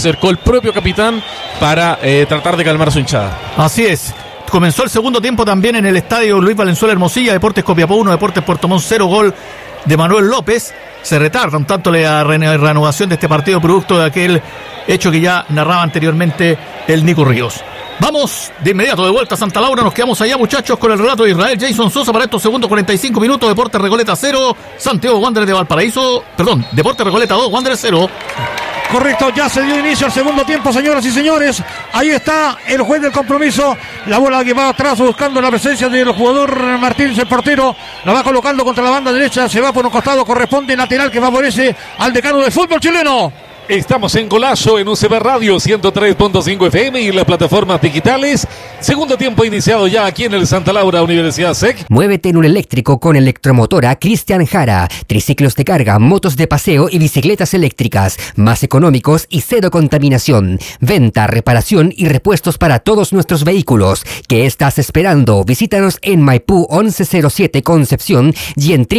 acercó el propio capitán para tratar de calmar a su hinchada. Así es. Comenzó el segundo tiempo también en el estadio Luis Valenzuela Hermosilla. Deportes Copiapó 1, Deportes Puerto Montt 0, gol de Manuel López. Se retarda un tanto la reanudación de este partido, producto de aquel hecho que ya narraba anteriormente el Nico Ríos. Vamos de inmediato de vuelta a Santa Laura. Nos quedamos allá, muchachos, con el relato de Israel Jason Sosa para estos segundos 45 minutos. Deportes Recoleta 0, Santiago Wanderers de Valparaíso. Perdón, Deportes Recoleta 2, Wanderers 0. Correcto, ya se dio inicio al segundo tiempo, señoras y señores. Ahí está el juez del compromiso. La bola que va atrás buscando la presencia del jugador Martínez, el portero. La va colocando contra la banda derecha. Se va por un costado, corresponde lateral que favorece al decano del fútbol chileno. Estamos en Golazo en UCB Radio 103.5 FM y en las plataformas digitales. Segundo tiempo iniciado ya aquí en el Santa Laura Universidad SEC. Muévete en un eléctrico con Electromotora Cristian Jara. Triciclos de carga, motos de paseo y bicicletas eléctricas. Más económicos y cero contaminación. Venta, reparación y repuestos para todos nuestros vehículos. ¿Qué estás esperando? Visítanos en Maipú 1107 Concepción y en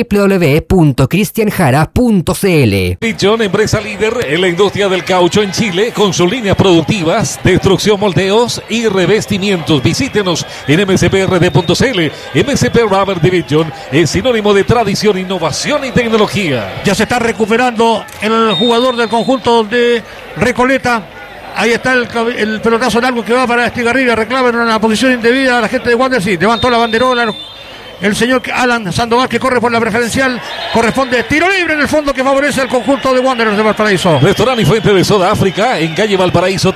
www.cristianjara.cl. Pichón, empresa líder en la industria del caucho en Chile, con sus líneas productivas, destrucción, moldeos y revestimientos. Visítenos en mcprd.cl. MCP Rubber Division es sinónimo de tradición, innovación y tecnología. Ya se está recuperando el jugador del conjunto de Recoleta. Ahí está el pelotazo largo que va para Estigarribia. Reclama en una posición indebida a la gente de Wanderers. Sí, levantó la banderola. El señor Alan Sandoval, que corre por la preferencial, corresponde tiro libre en el fondo que favorece al conjunto de Wanderers de Valparaíso. Restaurante y Fuente de Soda África en calle Valparaíso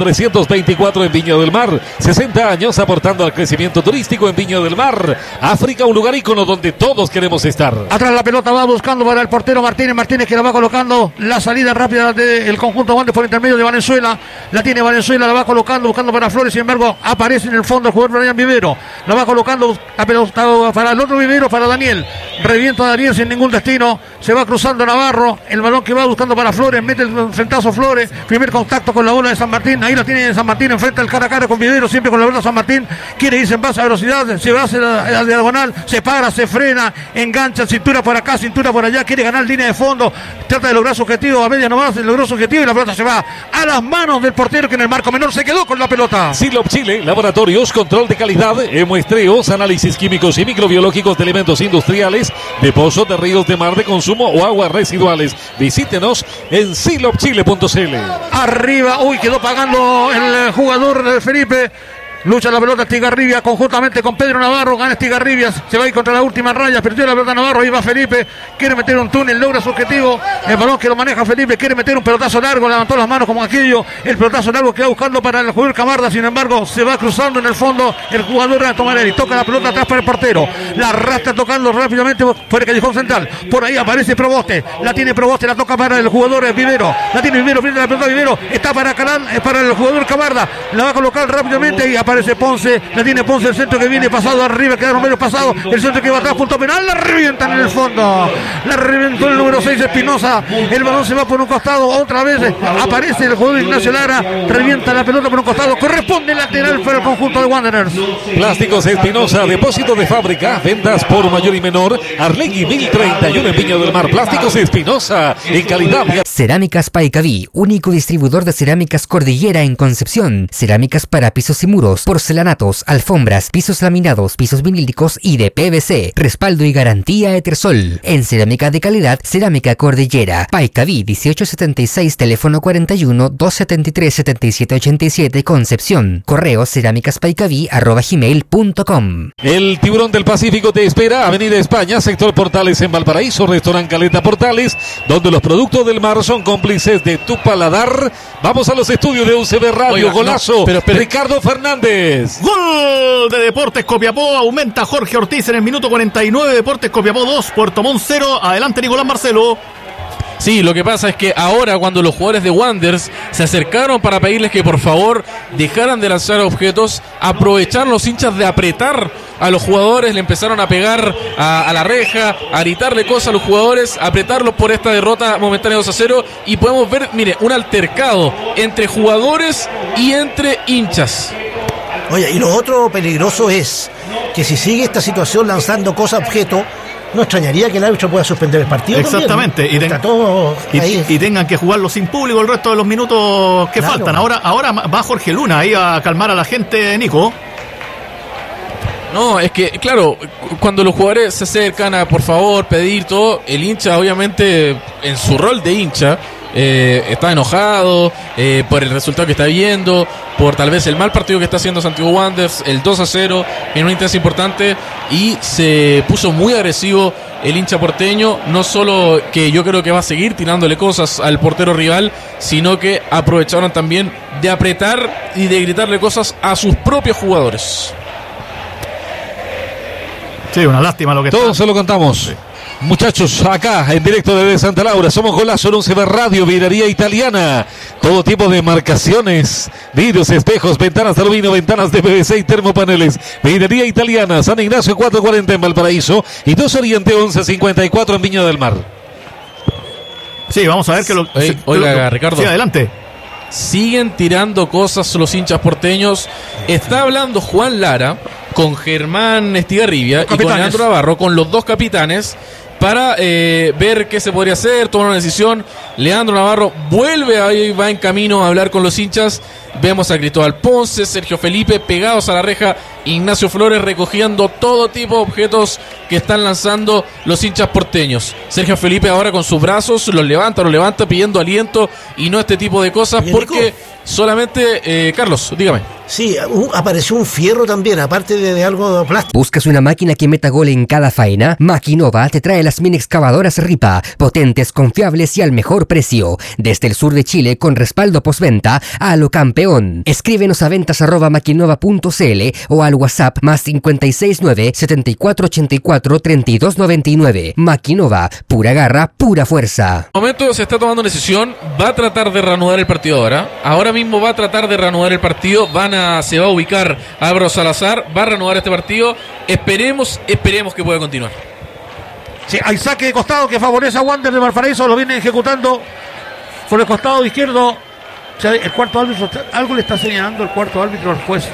324 en Viña del Mar. 60 años aportando al crecimiento turístico en Viña del Mar. África, un lugar ícono donde todos queremos estar. Atrás la pelota va buscando para el portero Martínez que la va colocando. La salida rápida del conjunto de Wanderers por intermedio de Valenzuela. La tiene Valenzuela, la va colocando, buscando para Flores. Sin embargo, aparece en el fondo el jugador Brian Vivero. La va colocando la pelota para el otro Vivero, para Daniel. Revienta a Daniel sin ningún destino. Se va cruzando Navarro. El balón que va buscando para Flores. Mete el frentazo Flores. Primer contacto con la bola de San Martín. Ahí la tiene San Martín. Enfrenta el cara a cara con Vivero. Siempre con la bola de San Martín. Quiere irse en base a velocidad. Se va hacia la diagonal. Se para, se frena. Engancha. Cintura por acá, cintura por allá. Quiere ganar línea de fondo. Trata de lograr su objetivo. A media nomás logró su objetivo. Y la pelota se va a las manos del portero, que en el marco menor se quedó con la pelota. Silop Chile. Laboratorios, control de calidad, muestreos, análisis químicos y microbiológicos de elementos industriales, de pozos, de ríos, de mar, de consumo o aguas residuales. Visítenos en silopchile.cl. Arriba, quedó pagando el jugador Felipe. Lucha la pelota Estigarribia conjuntamente con Pedro Navarro. Gana Estigarribia, se va a ir contra la última raya. Perdió la pelota Navarro, ahí va Felipe. Quiere meter un túnel, logra su objetivo. El balón que lo maneja Felipe, quiere meter un pelotazo largo. Levantó las manos como aquello. El pelotazo largo que va buscando para el jugador Camarda. Sin embargo, se va cruzando en el fondo el jugador Tomarelli. Toca la pelota atrás para el portero. La arrastra tocando rápidamente por el callejón central. Por ahí aparece Proboste. La tiene Proboste, la toca para el jugador Vivero. La tiene Vivero, pierde la pelota Vivero. Está para Calán, para el jugador Camarda. La va a colocar rápidamente y aparece Ponce. La tiene Ponce, el centro que viene pasado arriba, quedaron menos pasado. El centro que va atrás, punto penal. La revientan en el fondo. La reventó el número 6 Espinosa. El balón se va por un costado. Otra vez aparece el jugador Ignacio Lara. Revienta la pelota por un costado. Corresponde lateral para el conjunto de Wanderers. Plásticos Espinosa, depósito de fábrica, ventas por mayor y menor. Arlegui 1031 en Viña del Mar. Plásticos Espinosa, en calidad. Cerámicas Paicaví, único distribuidor de cerámicas Cordillera en Concepción. Cerámicas para pisos y muros, porcelanatos, alfombras, pisos laminados, pisos vinílicos y de PVC. Respaldo y garantía Etersol. En cerámica de calidad, Cerámica Cordillera. Paicaví 1876, teléfono 41 273 7787, Concepción. Correo cerámicaspaicaví@gmail.com. El Tiburón del Pacífico te espera, Avenida España, sector Portales en Valparaíso, restaurante Caleta Portales, donde los productos del mar son cómplices de tu paladar. Vamos a los estudios de UCB Radio. Oiga, Golazo, no, pero Ricardo Fernández. Gol de Deportes Copiapó. Aumenta Jorge Ortiz en el minuto 49. Deportes Copiapó 2, Puerto Montt 0. Adelante Nicolás Marcelo. Sí, lo que pasa es que ahora, cuando los jugadores de Wanderers se acercaron para pedirles que por favor dejaran de lanzar objetos, aprovecharon los hinchas de apretar a los jugadores, le empezaron a pegar a la reja, a gritarle cosas a los jugadores, a apretarlos por esta derrota momentánea 2-0, y podemos ver, mire, un altercado entre jugadores y entre hinchas. Oye, y lo otro peligroso es que si sigue esta situación lanzando cosas, objetos, no extrañaría que el árbitro pueda suspender el partido. Exactamente, también, y tengan que jugarlo sin público el resto de los minutos que faltan. Ahora va Jorge Luna ahí a calmar a la gente, Nico. No, es que, claro, cuando los jugadores se acercan a, por favor, pedir todo, el hincha, obviamente, en su rol de hincha, está enojado por el resultado que está viendo, por tal vez el mal partido que está haciendo Santiago Wanderers, el 2-0 en una instancia importante, y se puso muy agresivo el hincha porteño. No solo que yo creo que va a seguir tirándole cosas al portero rival, sino que aprovecharon también de apretar y de gritarle cosas a sus propios jugadores. Sí, una lástima lo que todos se lo contamos. Sí. Muchachos, acá en directo desde Santa Laura, somos Golazo en UCB Radio, vidrería italiana, todo tipo de marcaciones, vidrios, espejos, ventanas de aluminio, ventanas de PVC y termopaneles. Vidrería italiana, San Ignacio 440 en Valparaíso y 2 Oriente 1154 en Viña del Mar. Sí, vamos a ver que lo... Oiga, Ricardo. Sí, adelante. Siguen tirando cosas los hinchas porteños. Está hablando Juan Lara con Germán Estigarribia y con Leandro Navarro, con los dos capitanes, para ver qué se podría hacer, tomar una decisión. Leandro Navarro vuelve, ahí va en camino a hablar con los hinchas. Vemos a Cristóbal Ponce, Sergio Felipe pegados a la reja, Ignacio Flores recogiendo todo tipo de objetos que están lanzando los hinchas porteños. Sergio Felipe ahora con sus brazos los levanta pidiendo aliento y no este tipo de cosas, porque solamente, Carlos, dígame. Sí, apareció un fierro también, aparte de algo de plástico. ¿Buscas una máquina que meta gol en cada faena? Maquinova te trae las mini excavadoras Ripa, potentes, confiables y al mejor precio. Desde el sur de Chile, con respaldo postventa a lo campeón. Escríbenos a ventas@maquinova.cl o al WhatsApp más 569 7484 3299. Maquinova, pura garra, pura fuerza. En momento se está tomando una decisión, va a tratar de reanudar el partido ahora mismo va a tratar de reanudar el partido, se va a ubicar Álvaro Salazar, va a reanudar este partido, esperemos que pueda continuar. Sí, hay saque de costado que favorece a Wander de Valparaíso, lo viene ejecutando por el costado izquierdo. O sea, el cuarto árbitro, algo le está señalando el cuarto árbitro al juez.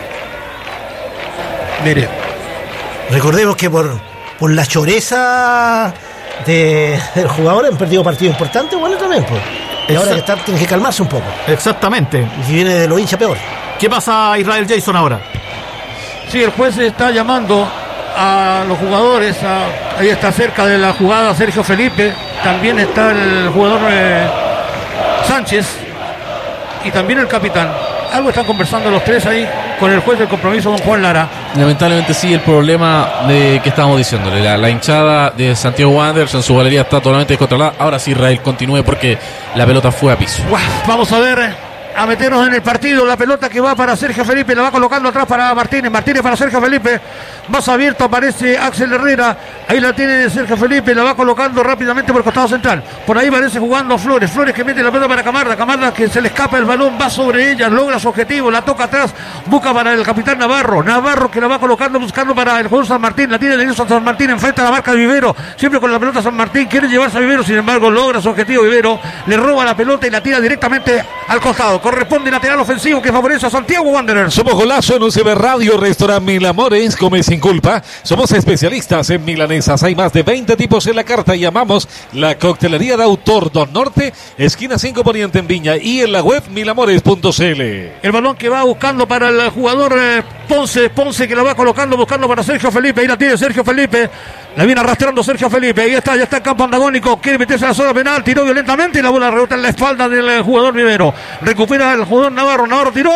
Mire, recordemos que por la choreza del jugador han perdido partido importante, bueno, también pues. Y ahora tiene que calmarse un poco. Exactamente. Y si viene de los hinchas, peor. ¿Qué pasa, Israel Jason, ahora? Sí, el juez está llamando a los jugadores. Ahí está cerca de la jugada Sergio Felipe. También está el jugador Sánchez. Y también el capitán. Algo están conversando los tres ahí con el juez del compromiso, don Juan Lara. Lamentablemente sí, el problema de que estábamos diciéndole, la hinchada de Santiago Wanderers en su galería está totalmente descontrolada. Ahora sí, Israel, continúe porque la pelota fue a piso. Vamos a ver, a meternos en el partido. La pelota que va para Sergio Felipe, la va colocando atrás para Martínez para Sergio Felipe, más abierto aparece Axel Herrera, ahí la tiene Sergio Felipe, la va colocando rápidamente por el costado central, por ahí parece jugando Flores que mete la pelota para Camarda que se le escapa el balón, va sobre ella, logra su objetivo, la toca atrás, busca para el capitán Navarro que la va colocando, buscando para el jugador San Martín, la tiene el San Martín, enfrenta a la marca de Vivero, siempre con la pelota San Martín, quiere llevarse a Vivero, sin embargo logra su objetivo Vivero, le roba la pelota y la tira directamente al costado. Corresponde lateral ofensivo que favorece a Santiago Wanderers. Somos Golazo en UCB Radio, restaurante Mil Amores, come sin culpa. Somos especialistas en milanesas. Hay más de 20 tipos en la carta y amamos la coctelería de autor Don Norte, esquina 5 Poniente en Viña, y en la web milamores.cl. El balón que va buscando para el jugador Ponce que la va colocando, buscando para Sergio Felipe. Ahí la tiene Sergio Felipe. La viene arrastrando Sergio Felipe. Ahí está, ya está en campo antagónico. Quiere meterse a la zona penal. Tiró violentamente y la bola rebota en la espalda del jugador Vivero. Recupera el jugador Navarro tiró.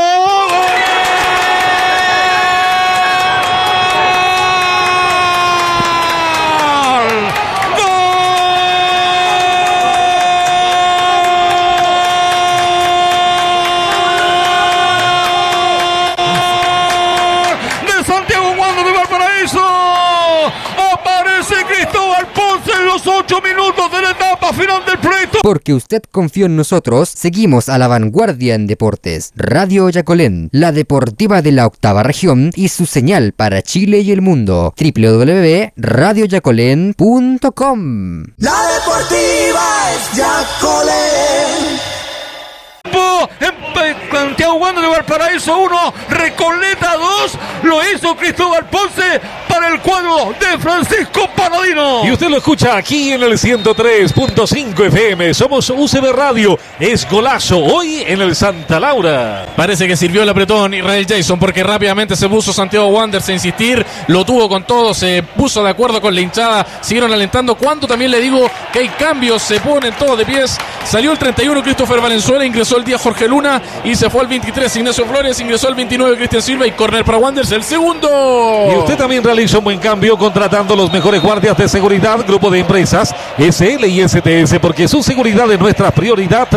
Cristóbal Ponce en los 8 minutos de la etapa final del proyecto. Porque usted confió en nosotros, seguimos a la vanguardia en deportes. Radio Yacolén, la deportiva de la octava región y su señal para Chile y el mundo. www.radioyacolén.com. La deportiva es Yacolén. Santiago Wanderers de Valparaíso 1, Recoleta 2, lo hizo Cristóbal Ponce, para el cuadro de Francisco Paladino. Y usted lo escucha aquí en el 103.5 FM. Somos UCB Radio. Es golazo hoy en el Santa Laura. Parece que sirvió el apretón Israel Jason, porque rápidamente se puso Santiago Wanderers a insistir, lo tuvo con todo, se puso de acuerdo con la hinchada, siguieron alentando. Cuando también le digo que hay cambios, se ponen todos de pies. Salió el 31 Christopher Valenzuela, ingresó el 10 Jorge Luna y se fue al 23 Ignacio Flores, ingresó el 29 Cristian Silva y córner para Wanderers, el segundo. Y usted también realizó un buen cambio contratando los mejores guardias de seguridad, grupo de empresas SL y STS, porque su seguridad es nuestra prioridad.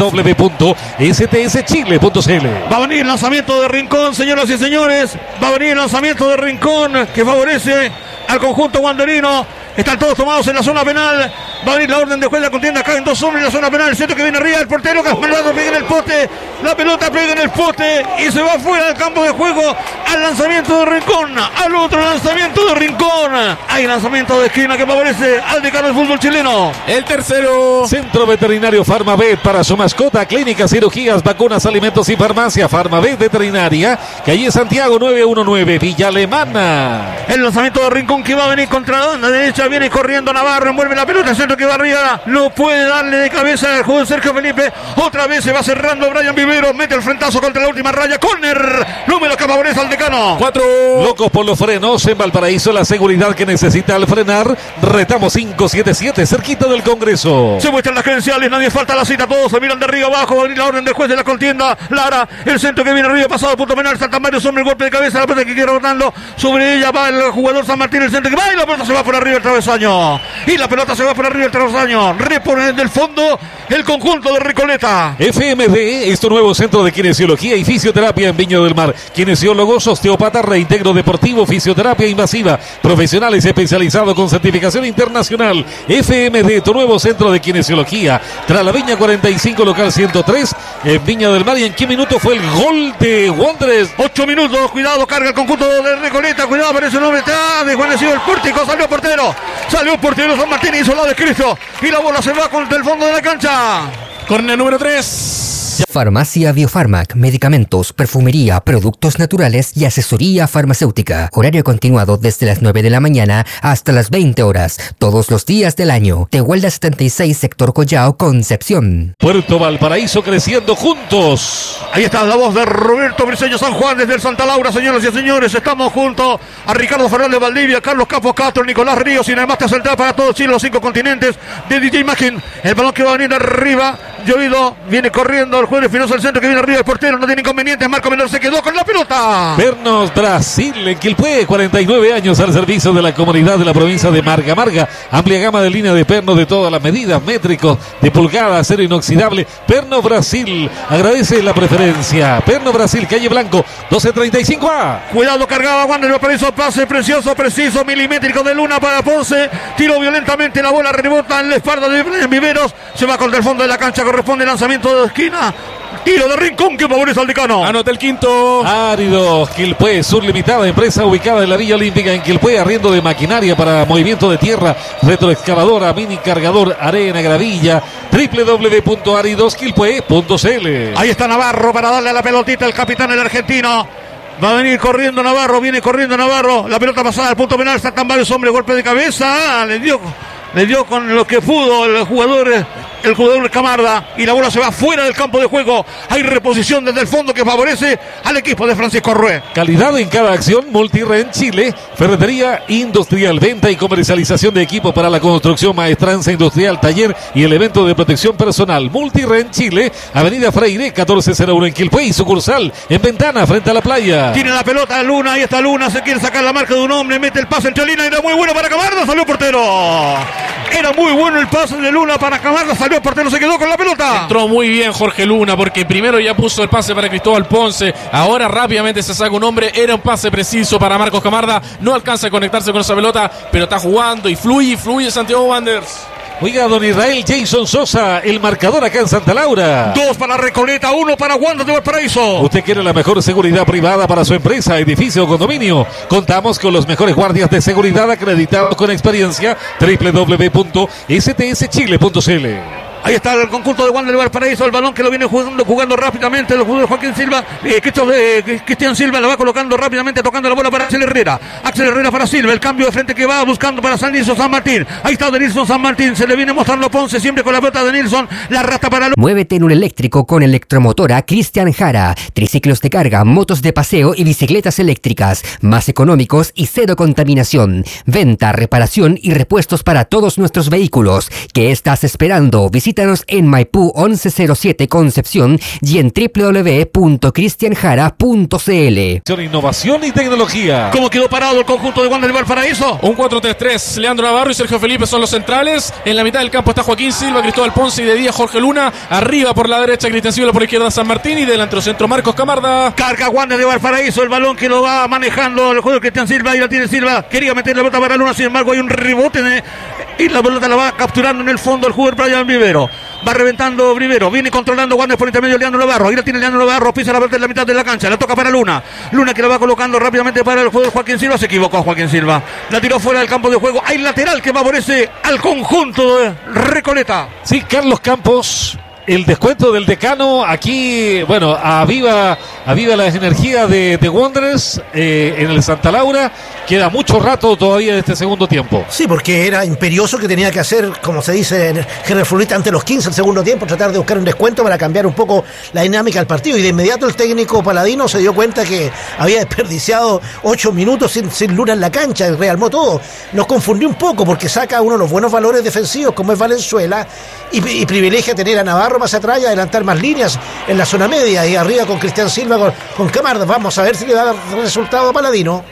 www.stschile.cl. Va a venir el lanzamiento de Rincón, señoras y señores. Va a venir el lanzamiento de Rincón que favorece al conjunto wanderino. Están todos tomados en la zona penal. Va a venir la orden de juez de la contienda. Caen dos hombres en la zona penal. El centro que viene arriba. El portero que ha mandado pega en el poste. La pelota pega en el poste y se va fuera del campo de juego. Al lanzamiento de Rincón. Al otro lanzamiento de Rincón. Hay lanzamiento de esquina que favorece al decano del fútbol chileno. El tercero. Centro Veterinario Farmavet para su mascota. Clínicas, cirugías, vacunas, alimentos y farmacia. Farmavet Veterinaria. Calle Santiago 919. Villa Alemana. El lanzamiento de Rincón que va a venir contra la banda derecha. Viene corriendo Navarro. Envuelve la pelota. El centro que va arriba. No puede darle de cabeza al jugador Sergio Felipe. Otra vez se va cerrando Brian Vivero. Mete el frentazo contra la última raya. Córner. Número que favorece al decano. 4. Locos por los frenos. En Valparaíso, la seguridad que necesita al frenar. Retamos 577. Cerquita del Congreso. Se muestran las credenciales. Nadie falta la cita. Todos se miran de arriba abajo. Va a venir la orden del juez de la contienda. Lara. El centro que viene arriba. Pasado punto penal. Santa Mario sobre el golpe de cabeza. La pelota que quiere rotando. Sobre ella va el jugador San Martín. El centro que va. Y la pelota se va por arriba el travesaño. Y la pelota se va por arriba el travesaño. Repone desde el fondo el conjunto de Recoleta. FMD es tu nuevo centro de kinesiología y fisioterapia en Viña del Mar. Kinesiólogos, osteópatas, reintegro deportivo, fisioterapia invasiva. Profesionales especializados con certificación internacional. FMD, tu nuevo centro de kinesiología. Tras la Viña 45, local 103, en Viña del Mar. ¿Y en qué minuto fue el gol de Wanderers? 8 minutos. Cuidado, carga el conjunto de Recoleta. Cuidado, aparece un hombre. Está desvanecido el pórtico. Salió portero. Salió portero San Martín. Hizo la de Cristo. Y la bola se va contra el fondo de la cancha. Córner número 3. Farmacia Biofarmac, medicamentos, perfumería, productos naturales y asesoría farmacéutica. Horario continuado desde las 9 de la mañana hasta las 20 horas, todos los días del año. Tehuelda 76, sector Collao, Concepción. Puerto Valparaíso creciendo juntos. Ahí está la voz de Roberto Briceño San Juan desde el Santa Laura, señoras y señores. Estamos junto a Ricardo Fernández Valdivia, Carlos Campos Castro, Nicolás Ríos y Cinemastia Central para todo Chile, los 5 continentes de DJ Imagen. El balón que va a venir arriba. Llovido, viene corriendo el juez de Espinosa, el centro que viene arriba, el portero no tiene inconvenientes. Marco Menor se quedó con la pelota. Pernos Brasil en Quilpué, 49 años al servicio de la comunidad de la provincia de Marga Marga. Amplia gama de línea de pernos de todas las medidas, métricos, de pulgada, acero inoxidable. Pernos Brasil, agradece la preferencia. Pernos Brasil, calle Blanco, 1235A. Cuidado, cargaba Wander, hizo pase precioso, preciso, milimétrico de Luna para Ponce. Tiro violentamente, la bola rebota en la espalda de Brian Viveros. Se va contra el fondo de la cancha, corresponde lanzamiento de esquina. Tiro de Rincón que favorece al decano. Anota el quinto. Árido, Quilpué, Sur Limitada, empresa ubicada en la Villa Olímpica en Quilpué, arriendo de maquinaria para movimiento de tierra, retroexcavadora, mini cargador, arena, gravilla, www.aridosquilpué.cl. Ahí está Navarro para darle a la pelotita el capitán, el argentino. Va a venir corriendo Navarro, viene corriendo Navarro. La pelota pasada al punto penal, están varios hombres, golpe de cabeza. Le dio con lo que pudo el jugador Camarda, y la bola se va fuera del campo de juego. Hay reposición desde el fondo que favorece al equipo de Francisco Rué. Calidad en cada acción. Multiren Chile, ferretería industrial, venta y comercialización de equipo para la construcción, maestranza industrial, taller y elemento de protección personal. Multiren Chile, Avenida Freire 1401 en Quilpué y sucursal en Ventana frente a la playa. Tiene la pelota Luna, ahí está Luna, se quiere sacar la marca de un hombre, mete el pase entre línea, era muy bueno para Camarda, salió portero. Era muy bueno el pase de Luna para Camarda, salió el portero, se quedó con la pelota. Entró muy bien Jorge Luna, porque primero ya puso el pase para Cristóbal Ponce, ahora rápidamente se saca un hombre, era un pase preciso para Marcos Camarda, no alcanza a conectarse con esa pelota, pero está jugando y fluye Santiago Wanderers. Oiga, don Israel Jason Sosa, el marcador acá en Santa Laura. 2 para Recoleta, 1 para Wanderers de Valparaíso. ¿Usted quiere la mejor seguridad privada para su empresa, edificio o condominio? Contamos con los mejores guardias de seguridad acreditados con experiencia. www.stschile.cl. Ahí está el conjunto de Wander de Valparaíso, el balón que lo viene jugando rápidamente el jugador Joaquín Silva. Cristian Silva la va colocando rápidamente, tocando la bola para Axel Herrera. Axel Herrera para Silva, el cambio de frente que va buscando para Nilson San Martín. Ahí está Nilson San Martín, se le viene mostrando Ponce, siempre con la pelota de Nilson, la rata para... Muévete en un eléctrico con Electromotora Cristian Jara. Triciclos de carga, motos de paseo y bicicletas eléctricas, más económicos y cero contaminación. Venta, reparación y repuestos para todos nuestros vehículos. ¿Qué estás esperando? Visítanos en Maipú 1107 Concepción y en www.cristianjara.cl. Innovación y tecnología. ¿Cómo quedó parado el conjunto de Wander de Valparaíso? Un 4-3-3. Leandro Navarro y Sergio Felipe son los centrales. En la mitad del campo está Joaquín Silva, Cristóbal Ponce y de día Jorge Luna. Arriba por la derecha Cristian Silva, por la izquierda San Martín y delantero centro Marcos Camarda. Carga Wander de Valparaíso, el balón que lo va manejando el jugador Cristian Silva. Y la tiene Silva. Quería meter la pelota para Luna, sin embargo hay un rebote y la pelota la va capturando en el fondo el jugador Brian Vivero. Va reventando Rivero, viene controlando Wander por intermedio de Leandro Navarro. Ahí la tiene Leandro Navarro, pisa la pelota en la mitad de la cancha, la toca para Luna. Luna que la va colocando rápidamente para el jugador Joaquín Silva. Se equivocó Joaquín Silva, la tiró fuera del campo de juego. Hay lateral que favorece al conjunto de Recoleta. Sí, Carlos Campos. El descuento del decano aquí, bueno, aviva la energía de Wanderers en el Santa Laura. Queda mucho rato todavía de este segundo tiempo. Sí, porque era imperioso que tenía que hacer, como se dice en General Florita, ante los 15 el segundo tiempo, tratar de buscar un descuento para cambiar un poco la dinámica del partido. Y de inmediato el técnico paladino se dio cuenta que había desperdiciado 8 minutos sin Luna en la cancha, realmó todo. Nos confundió un poco porque saca uno de los buenos valores defensivos como es Valenzuela y privilegia tener a Navarro más atrás y adelantar más líneas en la zona media y arriba con Cristian Silva con Camarda. Vamos a ver si le da resultado a Paladino.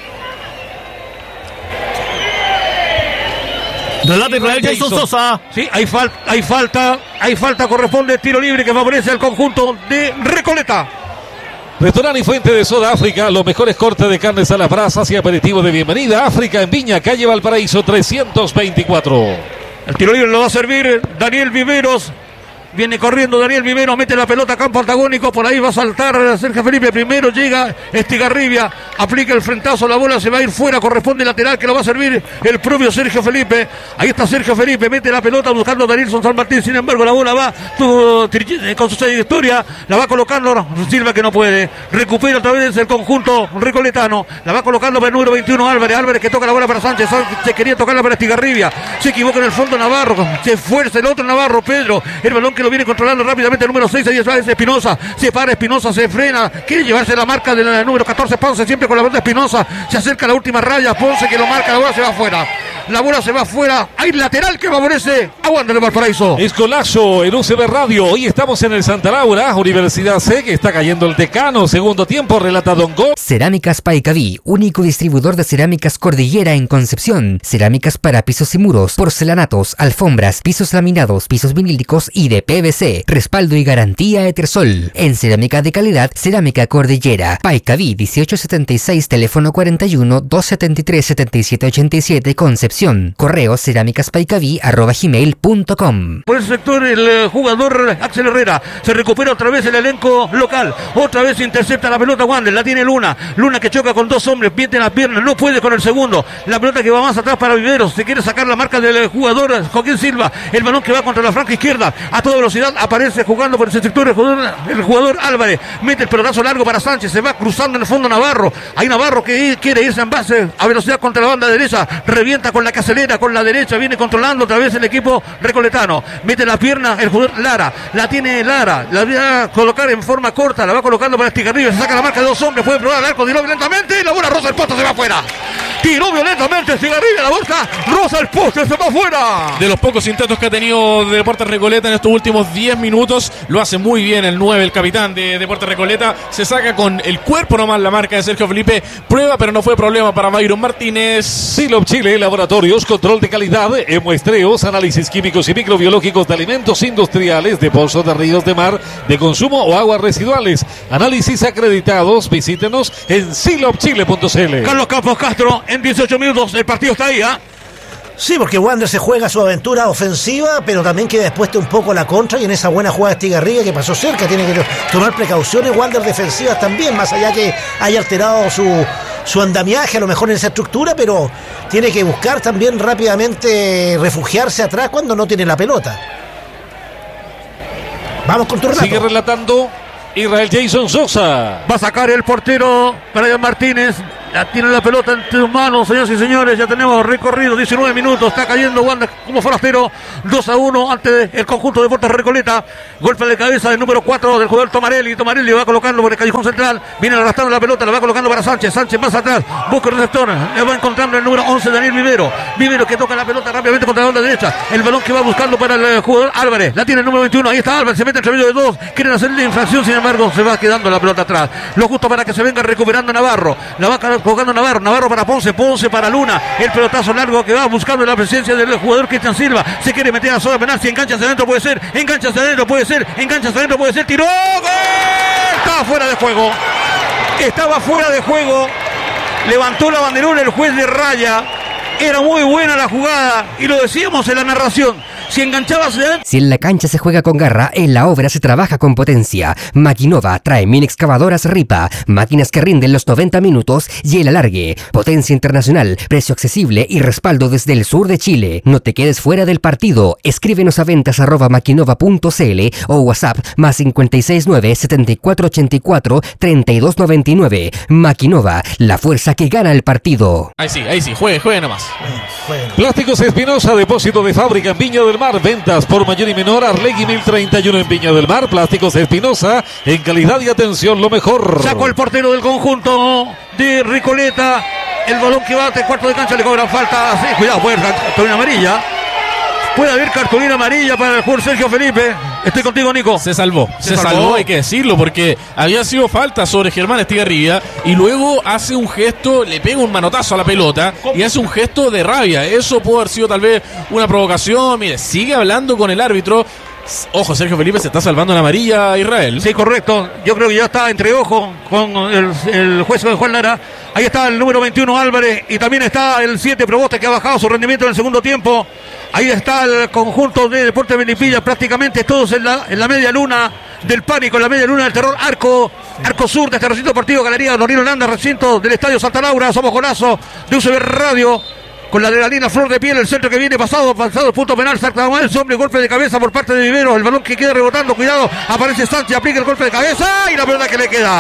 Relata Israel Jason Sosa. Sí, hay falta, corresponde tiro libre que favorece al conjunto de Recoleta. Restaurante y Fuente de Soda África, los mejores cortes de carnes a las brasas y aperitivo de bienvenida. África en Viña, calle Valparaíso 324. El tiro libre lo va a servir Daniel Viveros. Viene corriendo Daniel Vivero, mete la pelota a campo antagónico, por ahí va a saltar Sergio Felipe, primero llega Estigarribia, aplica el frentazo, la bola se va a ir fuera, corresponde lateral que lo va a servir el propio Sergio Felipe. Ahí está Sergio Felipe, mete la pelota buscando a Nilson San Martín, sin embargo la bola va con su trayectoria, la va colocando Silva que no puede, recupera otra vez el conjunto recoletano, la va colocando para el número 21 Álvarez que toca la bola para Sánchez quería tocarla para Estigarribia, se equivoca en el fondo Navarro, se esfuerza el otro Navarro, Pedro, el balón que lo viene controlando rápidamente el número 6, ahí es Espinosa, se para Espinosa, se frena, quiere llevarse la marca del número 14 Ponce, siempre con la pelota Espinosa, se acerca a la última raya, Ponce que lo marca, la bola se va afuera, hay lateral que favorece a Wander de Valparaíso. Escolazo en UCB Radio, hoy estamos en el Santa Laura, Universidad C, que está cayendo el decano, segundo tiempo, relata Don Go. Cerámicas Paicaví, único distribuidor de cerámicas Cordillera en Concepción, cerámicas para pisos y muros, porcelanatos, alfombras, pisos laminados, pisos vinílicos y de PVC, respaldo y garantía Etersol. En cerámica de calidad, Cerámica Cordillera. Paicaví 1876, teléfono 41 273 7787, Concepción. Correo cerámicaspaicaví@gmail.com. Por ese sector el jugador Axel Herrera se recupera otra vez el elenco local, otra vez intercepta la pelota Wander, la tiene Luna que choca con dos hombres, pierde las piernas, no puede con el segundo, la pelota que va más atrás para Viveros, se quiere sacar la marca del jugador Joaquín Silva, el balón que va contra la franja izquierda, a toda velocidad aparece jugando por ese sector el jugador Álvarez, mete el pelotazo largo para Sánchez, se va cruzando en el fondo Navarro, hay Navarro que quiere irse en base a velocidad contra la banda derecha, revienta con la caselera, con la derecha, viene controlando otra vez el equipo recoletano, mete la pierna el jugador Lara, la tiene Lara, la va a colocar en forma corta, la va colocando para Estigarribia, se saca la marca de dos hombres, puede probar el arco, tiró violentamente y la bola roza el poste, se va afuera. Tiró violentamente Estigarribia, la boca roza el poste, se va afuera. De los pocos intentos que ha tenido Deportes Recoleta en estos últimos 10 minutos, lo hace muy bien el 9, el capitán de Deportes Recoleta, se saca con el cuerpo nomás la marca de Sergio Felipe, prueba pero no fue problema para Byron Martínez. Silop Chile, laboratorios, control de calidad, muestreos, análisis químicos y microbiológicos de alimentos industriales, de pozos, de ríos, de mar, de consumo o aguas residuales, análisis acreditados, visítenos en silopchile.cl. Carlos Campos Castro, en 18 minutos el partido está ahí, ¿ah? Sí, porque Wander se juega su aventura ofensiva, pero también queda expuesta un poco a la contra, y en esa buena jugada de Estigarribia que pasó cerca, tiene que tomar precauciones Wander defensivas también, más allá que haya alterado su andamiaje a lo mejor en esa estructura, pero tiene que buscar también rápidamente refugiarse atrás cuando no tiene la pelota. Vamos con tu relato. Sigue relatando Israel Jason Sosa. Va a sacar el portero Brian Martínez. Ya tiene la pelota entre sus manos, señoras y señores. Ya tenemos recorrido 19 minutos. Está cayendo Wander como forastero. 2-1 ante el conjunto de Deportes Recoleta. Golpe de cabeza del número 4 del jugador Tomarelli. Tomarelli va colocando por el callejón central. Viene arrastrando la pelota, la va colocando para Sánchez. Sánchez más atrás. Busca el receptor. Le va encontrando el número 11, Daniel Vivero. Vivero que toca la pelota rápidamente contra la banda derecha. El balón que va buscando para el jugador Álvarez. La tiene el número 21. Ahí está Álvarez. Se mete entre medio de dos. Quieren hacerle infracción. Sin embargo, se va quedando la pelota atrás. Lo justo para que se venga recuperando Navarro. La va colocando Navarro. Navarro para Ponce. Ponce para Luna. El pelotazo largo que va buscando la presencia del jugador Cristian Silva. Se quiere meter a zona penal. Si engancha hacia adentro puede ser. Engancha hacia adentro puede ser. Engancha hacia adentro puede ser. Tiró. ¡Gol! Estaba fuera de juego. Estaba fuera de juego. Levantó la banderola el juez de raya. Era muy buena la jugada. Y lo decíamos en la narración. Si enganchaba hacia adentro. Si en la cancha se juega con garra, en la obra se trabaja con potencia. Maquinova trae mini excavadoras Ripa, máquinas que rinden los 90 minutos y el alargue. Potencia internacional, precio accesible y respaldo desde el sur de Chile. No te quedes fuera del partido. Escríbenos a ventas@maquinova.cl o WhatsApp más 569-7484-3299. Maquinova, la fuerza que gana el partido. Ahí sí, juegue nomás. Plásticos Espinosa, depósito de fábrica en Viña del Mar. Ventas por mayor y menor. Arlegui 1031 en Viña del Mar. Plásticos Espinosa, en calidad y atención lo mejor. Sacó el portero del conjunto de Recoleta. El balón que va hasta el cuarto de cancha, le cobran falta. Sí, cuidado, puede haber cartulina amarilla. Puede haber cartulina amarilla para el jugador Sergio Felipe. Estoy contigo, Nico. Se salvó, hay que decirlo, porque había sido falta sobre Germán Estigarribia y luego hace un gesto, le pega un manotazo a la pelota y hace un gesto de rabia. Eso pudo haber sido tal vez una provocación. Mire, sigue hablando con el árbitro. Ojo, Sergio Felipe se está salvando en amarilla, Israel. Sí, correcto. Yo creo que ya está entre ojos con el juez Juan Lara. Ahí está el número 21 Álvarez y también está el 7 Proboste, que ha bajado su rendimiento en el segundo tiempo. Ahí está el conjunto de Deportes Melipilla, prácticamente todos en la media luna del pánico, en la media luna del terror. Arco sur de este recinto deportivo, Galería Noriel Holanda, recinto del Estadio Santa Laura. Somos golazo de UCB Radio. Con la adrenalina flor de piel, el centro que viene pasado el punto penal, saca mal el hombre, golpe de cabeza por parte de Vivero, el balón que queda rebotando, cuidado, aparece Sánchez, aplica el golpe de cabeza y la pelota que le queda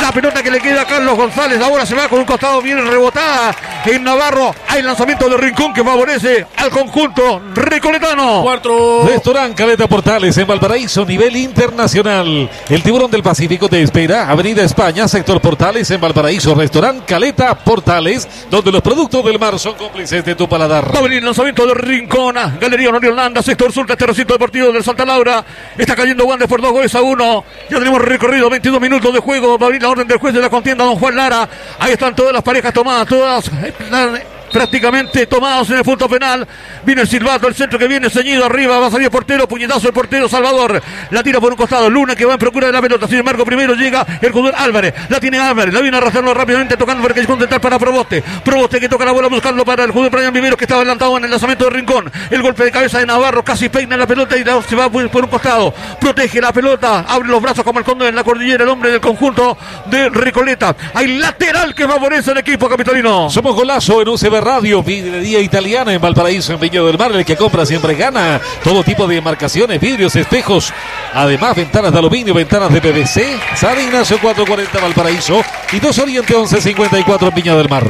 a Carlos González, ahora se va con un costado bien rebotada en Navarro, hay lanzamiento de Rincón que favorece al conjunto recoletano. Restaurant Caleta Portales en Valparaíso, nivel internacional. El Tiburón del Pacífico te espera, Avenida España, sector Portales en Valparaíso. Restaurant Caleta Portales, donde los productos del mar son cómplices de tu paladar. Va a venir el lanzamiento de Rincona, Galería Noriel Holanda, sector sur de este recinto deportivo del Santa Laura. Está cayendo Wander por 2-1. Ya tenemos recorrido 22 minutos de juego. Va a venir la orden del juez de la contienda, don Juan Lara. Ahí están todas las parejas tomadas, todas prácticamente tomados en el punto penal. Viene el silbato, el centro que viene ceñido arriba, va a salir el portero, puñetazo el portero Salvador, la tira por un costado, Luna que va en procura de la pelota, sin embargo primero llega el jugador Álvarez, la tiene Álvarez, la viene arrastrando rápidamente, tocando para que central para Proboste que toca la bola buscando para el jugador Brian Vivero, que estaba adelantado en el lanzamiento de Rincón, el golpe de cabeza de Navarro, casi peina la pelota y se va por un costado, protege la pelota, abre los brazos como el cóndor en la cordillera, el hombre del conjunto de Recoleta. Hay lateral que favorece al equipo capitalino. Somos golazo en UCB Radio, vidrería italiana en Valparaíso, en Viña del Mar. El que compra siempre gana. Todo tipo de marcaciones, vidrios, espejos, además ventanas de aluminio, ventanas de PVC. San Ignacio 440 Valparaíso y 2 Oriente 1154 en Viña del Mar.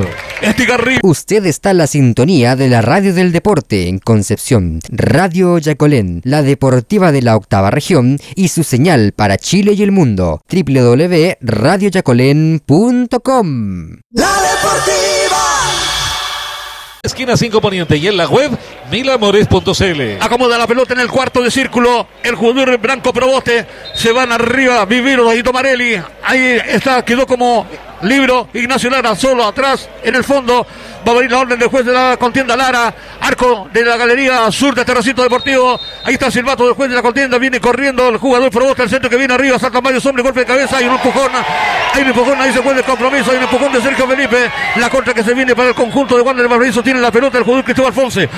Usted está en la sintonía de la radio del deporte en Concepción, Radio Yacolén, la deportiva de la octava región y su señal para Chile y el mundo, www.radioyacolén.com. La deportiva. Esquina 5 Poniente y en la web milamores.cl. Acomoda la pelota en el cuarto de círculo. El jugador Branco Proboste. Se van arriba Vivero y Tomarelli. Ahí está, quedó como libro Ignacio Lara solo atrás en el fondo. Va a venir la orden del juez de la contienda Lara. Arco de la Galería Sur de este recinto deportivo. Ahí está el silbato del juez de la contienda. Viene corriendo el jugador Proboste, el centro que viene arriba. Saltan varios hombres, golpe de cabeza. Hay un empujón. Ahí se puede el compromiso. Hay un empujón de Sergio Felipe. La contra que se viene para el conjunto de Wander de Valparaíso. Tiene la pelota el jugador Cristóbal Ponce. Ponce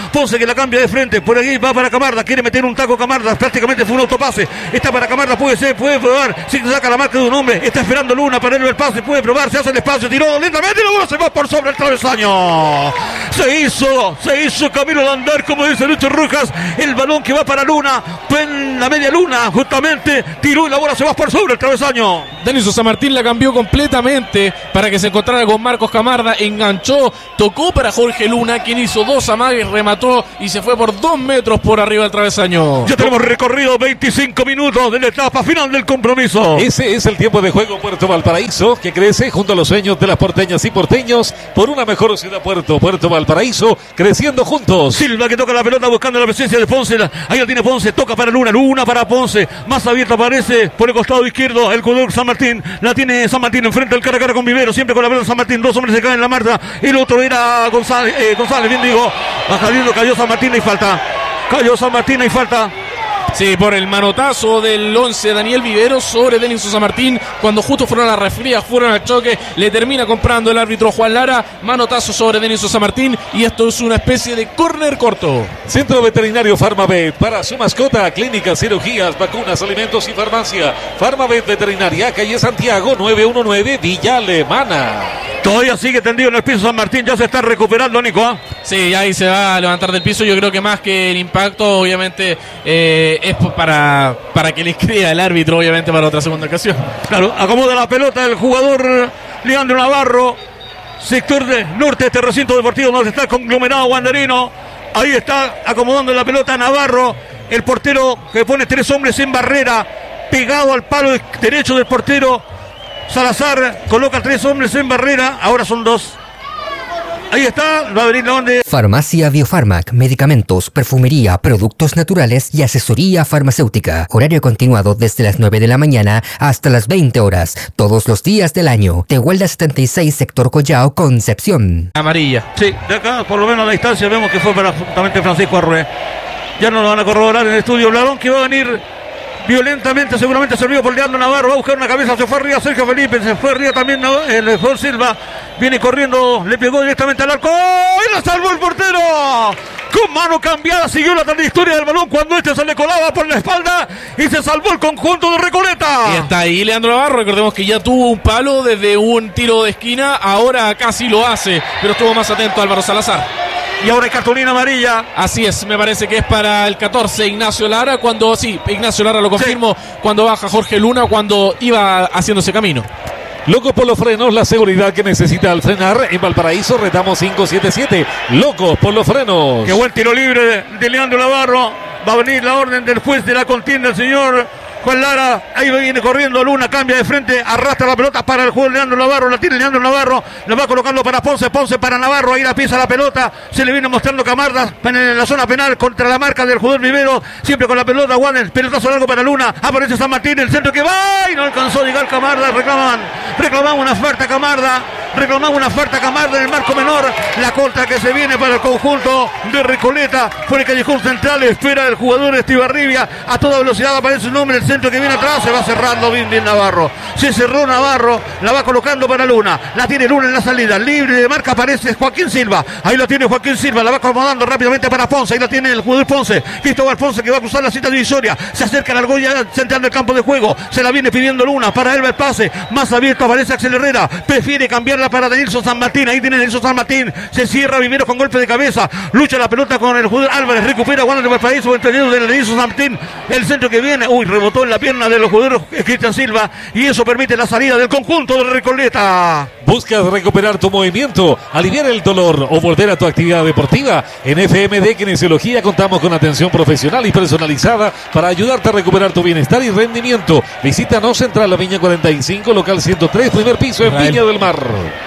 que la cambia de frente. Por aquí va para Camarda. Quiere meter un taco Camarda. Prácticamente fue un autopase. Está para Camarda. Puede ser, puede probar. Si saca la marca de un hombre. Está esperando Luna para él el pase. Puede probar. Se hace el espacio. Tiró lentamente. Y luego se va por sobre el travesaño. Se hizo camino de andar, como dice Lucho Rojas. El balón que va para Luna. En la media luna, justamente. Tiró y la bola se va por sobre el travesaño. Denis San Martín la cambió completamente para que se encontrara con Marcos Camarda. Enganchó, tocó para Jorge Luna, quien hizo 2 amagues, remató y se fue por 2 metros por arriba del travesaño. Ya tenemos recorrido 25 minutos de la etapa final del compromiso. Ese es el tiempo de juego Puerto Valparaíso, que crece junto a los sueños de las porteñas y porteños por una mejor ciudad Puerto Valparaíso, creciendo juntos. Silva que toca la pelota buscando la presencia de Ponce. Ahí lo tiene Ponce, toca para Luna, Luna para Ponce. Más abierto aparece por el costado izquierdo el jugador San Martín. La tiene San Martín enfrente del cara a cara con Vivero, siempre con la pelota San Martín. 2 hombres se caen en la marca. El otro era González, bien digo. Cayó San Martín y falta. Cayó San Martín y falta. Sí, por el manotazo del 11 Daniel Vivero sobre Denis San Martín, cuando justo fueron a la refería, fueron al choque, le termina comprando el árbitro Juan Lara, manotazo sobre Denis San Martín, y esto es una especie de córner corto. Centro Veterinario Farmavet, para su mascota, clínicas, cirugías, vacunas, alimentos y farmacia. Farmavet Veterinaria, calle Santiago 919, Villa Alemana. Todavía sigue tendido en el piso San Martín, ya se está recuperando, Nico. Sí, ahí se va a levantar del piso. Yo creo que más que el impacto, obviamente, es para que le crea el árbitro, obviamente, para otra segunda ocasión. Claro, acomoda la pelota el jugador Leandro Navarro, sector norte de este recinto deportivo donde está el conglomerado wanderino. Ahí está acomodando la pelota Navarro, el portero que pone 3 hombres en barrera, pegado al palo derecho del portero. Salazar coloca 3 hombres en barrera, ahora son 2. Ahí está, va a venir la onda. Farmacia Biofarmac, medicamentos, perfumería, productos naturales y asesoría farmacéutica. Horario continuado desde las 9 de la mañana hasta las 20 horas, todos los días del año. Tehuelda 76, sector Collao, Concepción. Amarilla. Sí, de acá, por lo menos a la distancia, vemos que fue para justamente Francisco Arrué. Ya no lo van a corroborar en el estudio. Bladón que va a venir violentamente, seguramente servido por Leandro Navarro. Va a buscar una cabeza, se fue arriba Sergio Felipe, se fue arriba también el Juan Silva. Viene corriendo, le pegó directamente al arco y la salvó el portero. Con mano cambiada siguió la trayectoria del balón cuando se le colaba por la espalda y se salvó el conjunto de Recoleta. Y está ahí Leandro Navarro, recordemos que ya tuvo un palo desde un tiro de esquina, ahora casi lo hace, pero estuvo más atento Álvaro Salazar. Y ahora hay cartulina amarilla. Así es, me parece que es para el 14 Ignacio Lara, Ignacio Lara lo confirmo, cuando baja Jorge Luna, cuando iba haciéndose camino. Locos por los frenos, la seguridad que necesita al frenar. En Valparaíso retamos 577. Locos por los frenos. Qué buen tiro libre de Leandro Navarro. Va a venir la orden del juez de la contienda, el señor Juan Lara. Ahí viene corriendo Luna, cambia de frente, arrastra la pelota para el juego de Leandro Navarro. La tiene Leandro Navarro, la va colocando para Ponce, Ponce para Navarro. Ahí la pisa la pelota, se le viene mostrando Camarda en la zona penal contra la marca del jugador Vivero. Siempre con la pelota, Wander, pelotazo largo para Luna. Aparece San Martín, el centro que va y no alcanzó a llegar Camarda. Reclamaban una falta Camarda. Reclamaba una falta Camarda en el marco menor. La contra que se viene para el conjunto de Recoleta. Por el callejón central espera el jugador Estibarribia. A toda velocidad aparece un hombre. El centro que viene atrás se va cerrando bien Navarro. Se cerró Navarro. La va colocando para Luna. La tiene Luna en la salida. Libre de marca aparece Joaquín Silva. Ahí lo tiene Joaquín Silva. La va acomodando rápidamente para Ponce. Ahí la tiene el jugador Ponce. Cristóbal Ponce que va a cruzar la cinta divisoria. Se acerca a la argolla central del campo de juego. Se la viene pidiendo Luna. Para él va el pase. Más abierto aparece Axel Herrera. Prefiere cambiarla para Denilson San Martín. Ahí tiene Denilson San Martín. Se cierra Vivero con golpe de cabeza. Lucha la pelota con el jugador Álvarez. Recupera Wander de Valparaíso. Entendido de Denilson San Martín. El centro que viene. Rebotó en la pierna de los jugadores Cristian Silva. Y eso permite la salida del conjunto de Recoleta. ¿Buscas recuperar tu movimiento, aliviar el dolor o volver a tu actividad deportiva? En FMD Kinesiología contamos con atención profesional y personalizada para ayudarte a recuperar tu bienestar y rendimiento. Visítanos Central La Viña 45, local 103, primer piso en Viña del Mar.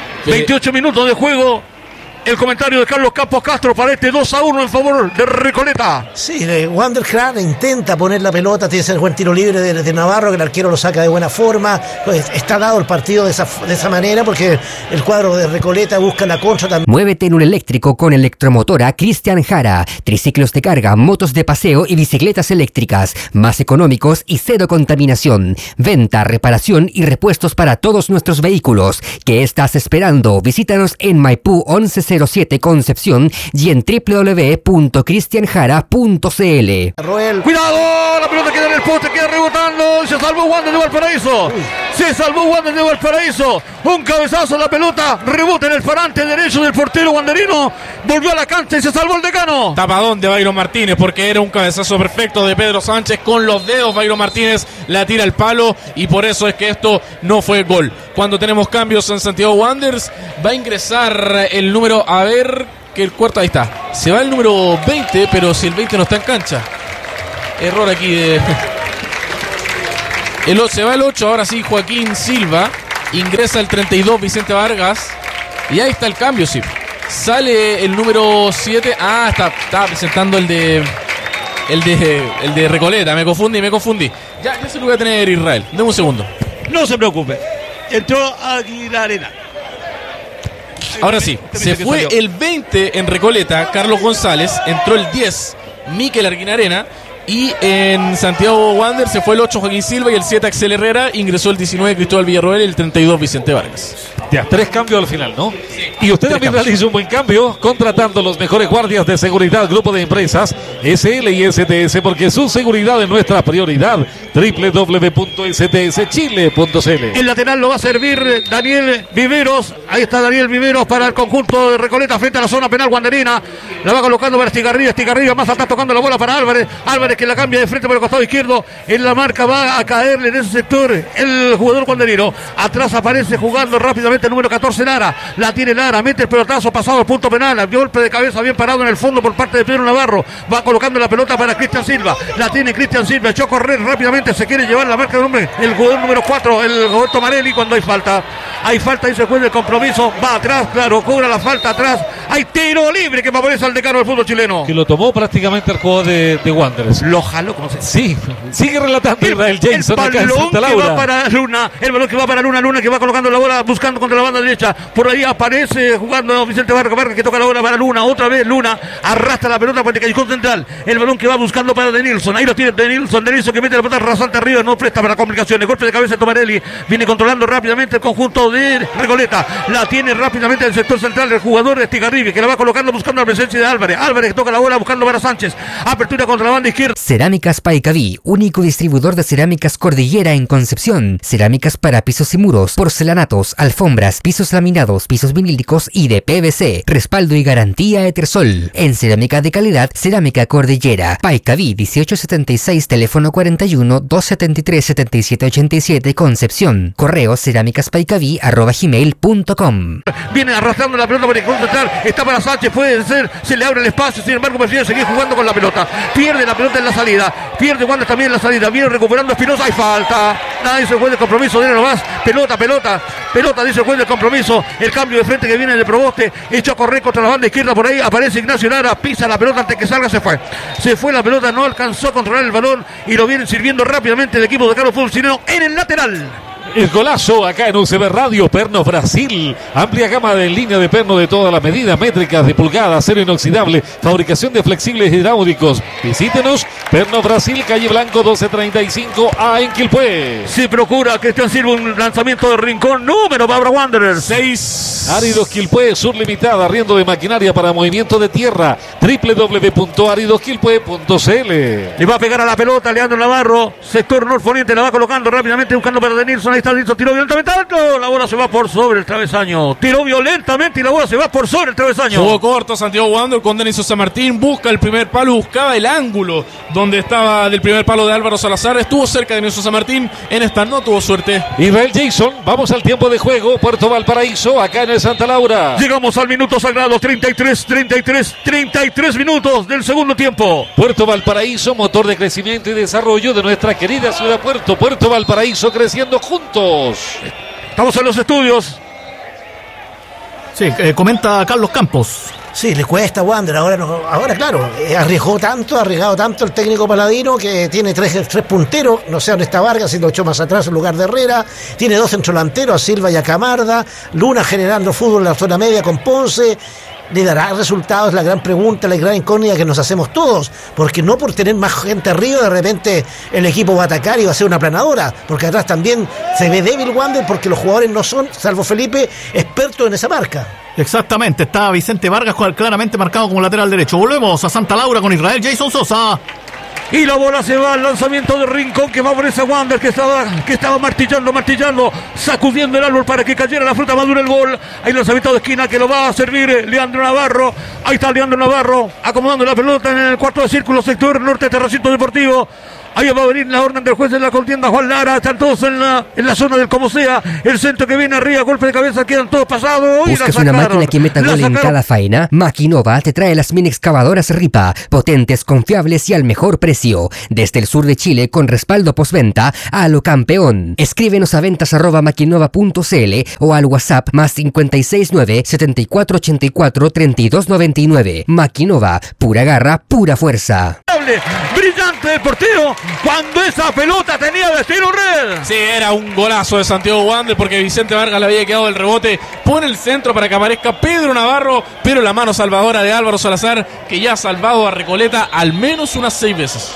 28 minutos de juego. El comentario de Carlos Campos Castro para este 2-1 en favor de Recoleta. Sí, Wander Crane intenta poner la pelota, tiene ese buen tiro libre de Navarro, que el arquero lo saca de buena forma. Pues está dado el partido de esa manera, porque el cuadro de Recoleta busca la contra también. Muévete en un eléctrico con Electromotora Cristian Jara. Triciclos de carga, motos de paseo y bicicletas eléctricas. Más económicos y cero contaminación. Venta, reparación y repuestos para todos nuestros vehículos. ¿Qué estás esperando? Visítanos en Maipú 1100 07 Concepción y en www.cristianjara.cl. Roel. Cuidado, la pelota queda en el poste, queda rebotando. Se salvó Wander de Valparaíso. Se salvó Wander de Valparaíso. Un cabezazo, la pelota rebota en el parante derecho del portero wanderino. Volvió a la cancha y se salvó el decano. Tapadón de Byron Martínez, porque era un cabezazo perfecto de Pedro Sánchez. Con los dedos Byron Martínez la tira al palo y por eso es que esto no fue gol. Cuando tenemos cambios en Santiago Wanderers, va a ingresar el número, a ver, que el cuarto, ahí está. Se va el número 20, pero si el 20 no está en cancha. Error aquí de... se va el 8, ahora sí, Joaquín Silva. Ingresa el 32, Vicente Vargas. Y ahí está el cambio, sí. Sale el número 7. Ah, está presentando el de Recoleta. Me confundí. Ya se lo voy a tener, Israel. Deme un segundo. No se preocupe. Entró Aguilarena. Ahora sí, se fue el 20 en Recoleta, Carlos González. Entró el 10, Mikel Arguinarena. Y en Santiago Wander se fue el 8 Joaquín Silva y el 7 Axel Herrera. Ingresó el 19 Cristóbal Villarroel y el 32 Vicente Vargas. Ya, 3 cambios al final, ¿no? Sí. Y usted también realiza un buen cambio contratando los mejores guardias de seguridad, grupo de empresas SL y STS, porque su seguridad es nuestra prioridad. www.stschile.cl. El lateral lo va a servir Daniel Viveros. Ahí está Daniel Viveros para el conjunto de Recoleta frente a la zona penal wanderina. La va colocando para Estigarribia. Más atrás tocando la bola para Álvarez. Álvarez que la cambia de frente por el costado izquierdo. En la marca va a caerle en ese sector el jugador wanderino. Atrás aparece jugando rápidamente el número 14 Lara. La tiene Lara. Mete el pelotazo pasado al punto penal. Golpe de cabeza bien parado en el fondo por parte de Pedro Navarro. Va colocando la pelota para Cristian Silva. La tiene Cristian Silva. Echó a correr rápidamente. Se quiere llevar la marca del hombre. El jugador número 4, el Roberto Marelli, cuando hay falta. Hay falta y se juega el compromiso. Va atrás, claro. Cobra la falta atrás. Hay tiro libre que favorece al decano del fútbol chileno. Que lo tomó prácticamente el juego de Wanderers. Lo jaló, como se dice. Sí, sigue relatando Israel Jason. El balón que va para Luna. El balón que va para Luna que va colocando la bola, buscando contra la banda derecha. Por ahí aparece jugando Vicente Vargas que toca la bola para Luna. Otra vez Luna arrastra la pelota para el callejón central. El balón que va buscando para Denilson. Ahí lo tiene Denilson que mete la pelota rasante arriba. No presta para complicaciones. Golpe de cabeza de Tomarelli. Viene controlando rápidamente el conjunto de Recoleta. La tiene rápidamente en el sector central el jugador de Estigarribia, que la va colocando buscando la presencia de Álvarez. Álvarez que toca la bola buscando para Sánchez. Apertura contra la banda izquierda. Cerámicas Paicaví, único distribuidor de cerámicas Cordillera en Concepción. Cerámicas para pisos y muros, porcelanatos, alfombras, pisos laminados, pisos vinílicos y de PVC. Respaldo y garantía Etersol. En cerámica de calidad, Cerámica Cordillera. Paicaví 1876, teléfono 41 273 7787, Concepción. Correo cerámicaspaicaví@gmail.com. Viene arrastrando la pelota por el control central. Está para Sánchez, puede ser, se le abre el espacio, sin embargo prefiere seguir jugando con la pelota. Pierde la pelota en la salida. Pierde Wander también en la salida. Viene recuperando Espinosa. Hay falta. Nadie se juega el compromiso. Viene nomás. Pelota, dice el juez del compromiso. El cambio de frente que viene de Proboste. Echó a correr contra la banda izquierda. Por ahí aparece Ignacio Lara. Pisa la pelota antes que salga. Se fue la pelota. No alcanzó a controlar el balón. Y lo viene sirviendo rápidamente el equipo de Carlos Fútbol Chileno en el lateral. El golazo acá en UCB Radio, Perno Brasil. Amplia gama de línea de perno de todas las medidas, métricas de pulgada, acero inoxidable, fabricación de flexibles hidráulicos. Visítenos, Perno Brasil, calle Blanco 1235A en Quilpué. Si procura Cristian Silva un lanzamiento de rincón, número para Wanderers. 6. Áridos Quilpué, Sur Limitada, arriendo de maquinaria para movimiento de tierra. www.aridosquilpué.cl. Le va a pegar a la pelota Leandro Navarro, sector norponiente, la va colocando rápidamente, buscando para Denilson. Ahí está Denilson, tiró violentamente alto, la bola se va por sobre el travesaño. Tiró violentamente y la bola se va por sobre el travesaño. Jugó corto Santiago Wander con Denilson San Martín, busca el primer palo, buscaba el ángulo donde estaba del primer palo de Álvaro Salazar. Estuvo cerca de Denilson San Martín, en esta no tuvo suerte. Israel Jason, vamos al tiempo de juego, Puerto Valparaíso, acá en el Santa Laura. Llegamos al minuto sagrado, 33 minutos del segundo tiempo. Puerto Valparaíso, motor de crecimiento y desarrollo de nuestra querida ciudad Puerto. Puerto Valparaíso, creciendo juntos. Estamos en los estudios. Sí, comenta Carlos Campos. Sí, le cuesta a Wander. Ahora claro, arriesgado tanto el técnico paladino, que tiene tres punteros. No sé dónde está Vargas, si lo echó más atrás en lugar de Herrera. Tiene 2 centrodelanteros, a Silva y a Camarda. Luna generando fútbol en la zona media con Ponce. ¿Le dará resultados? La gran pregunta, la gran incógnita que nos hacemos todos, porque no por tener más gente arriba de repente el equipo va a atacar y va a ser una planadora, porque atrás también se ve débil Wander, porque los jugadores no son, salvo Felipe, expertos en esa marca. Exactamente, está Vicente Vargas claramente marcado como lateral derecho. Volvemos a Santa Laura con Israel Jason Sosa. Y la bola se va al lanzamiento de Rincón, que favorece a Wander, que estaba martillando, sacudiendo el árbol para que cayera la fruta madura el gol. Hay lanzamiento de esquina que lo va a servir Leandro Navarro. Ahí está Leandro Navarro acomodando la pelota en el cuarto de círculo, sector norte de Recinto Deportivo. Ahí va a venir la orden del juez de la contienda, Juan Lara. Están todos en la zona del como sea. El centro que viene arriba, golpe de cabeza, quedan todos pasados. ¿Buscas una máquina que meta gol en cada faena? Maquinova te trae las mini excavadoras Ripa, potentes, confiables y al mejor precio. Desde el sur de Chile, con respaldo postventa a lo campeón. Escríbenos a ventas@maquinova.cl o al WhatsApp +569 7484 3299. Maquinova, pura garra, pura fuerza. Brillante el portero cuando esa pelota tenía destino red. Sí, era un golazo de Santiago Wander porque Vicente Vargas le había quedado el rebote. Pone el centro para que aparezca Pedro Navarro, pero la mano salvadora de Álvaro Salazar, que ya ha salvado a Recoleta al menos unas 6 veces.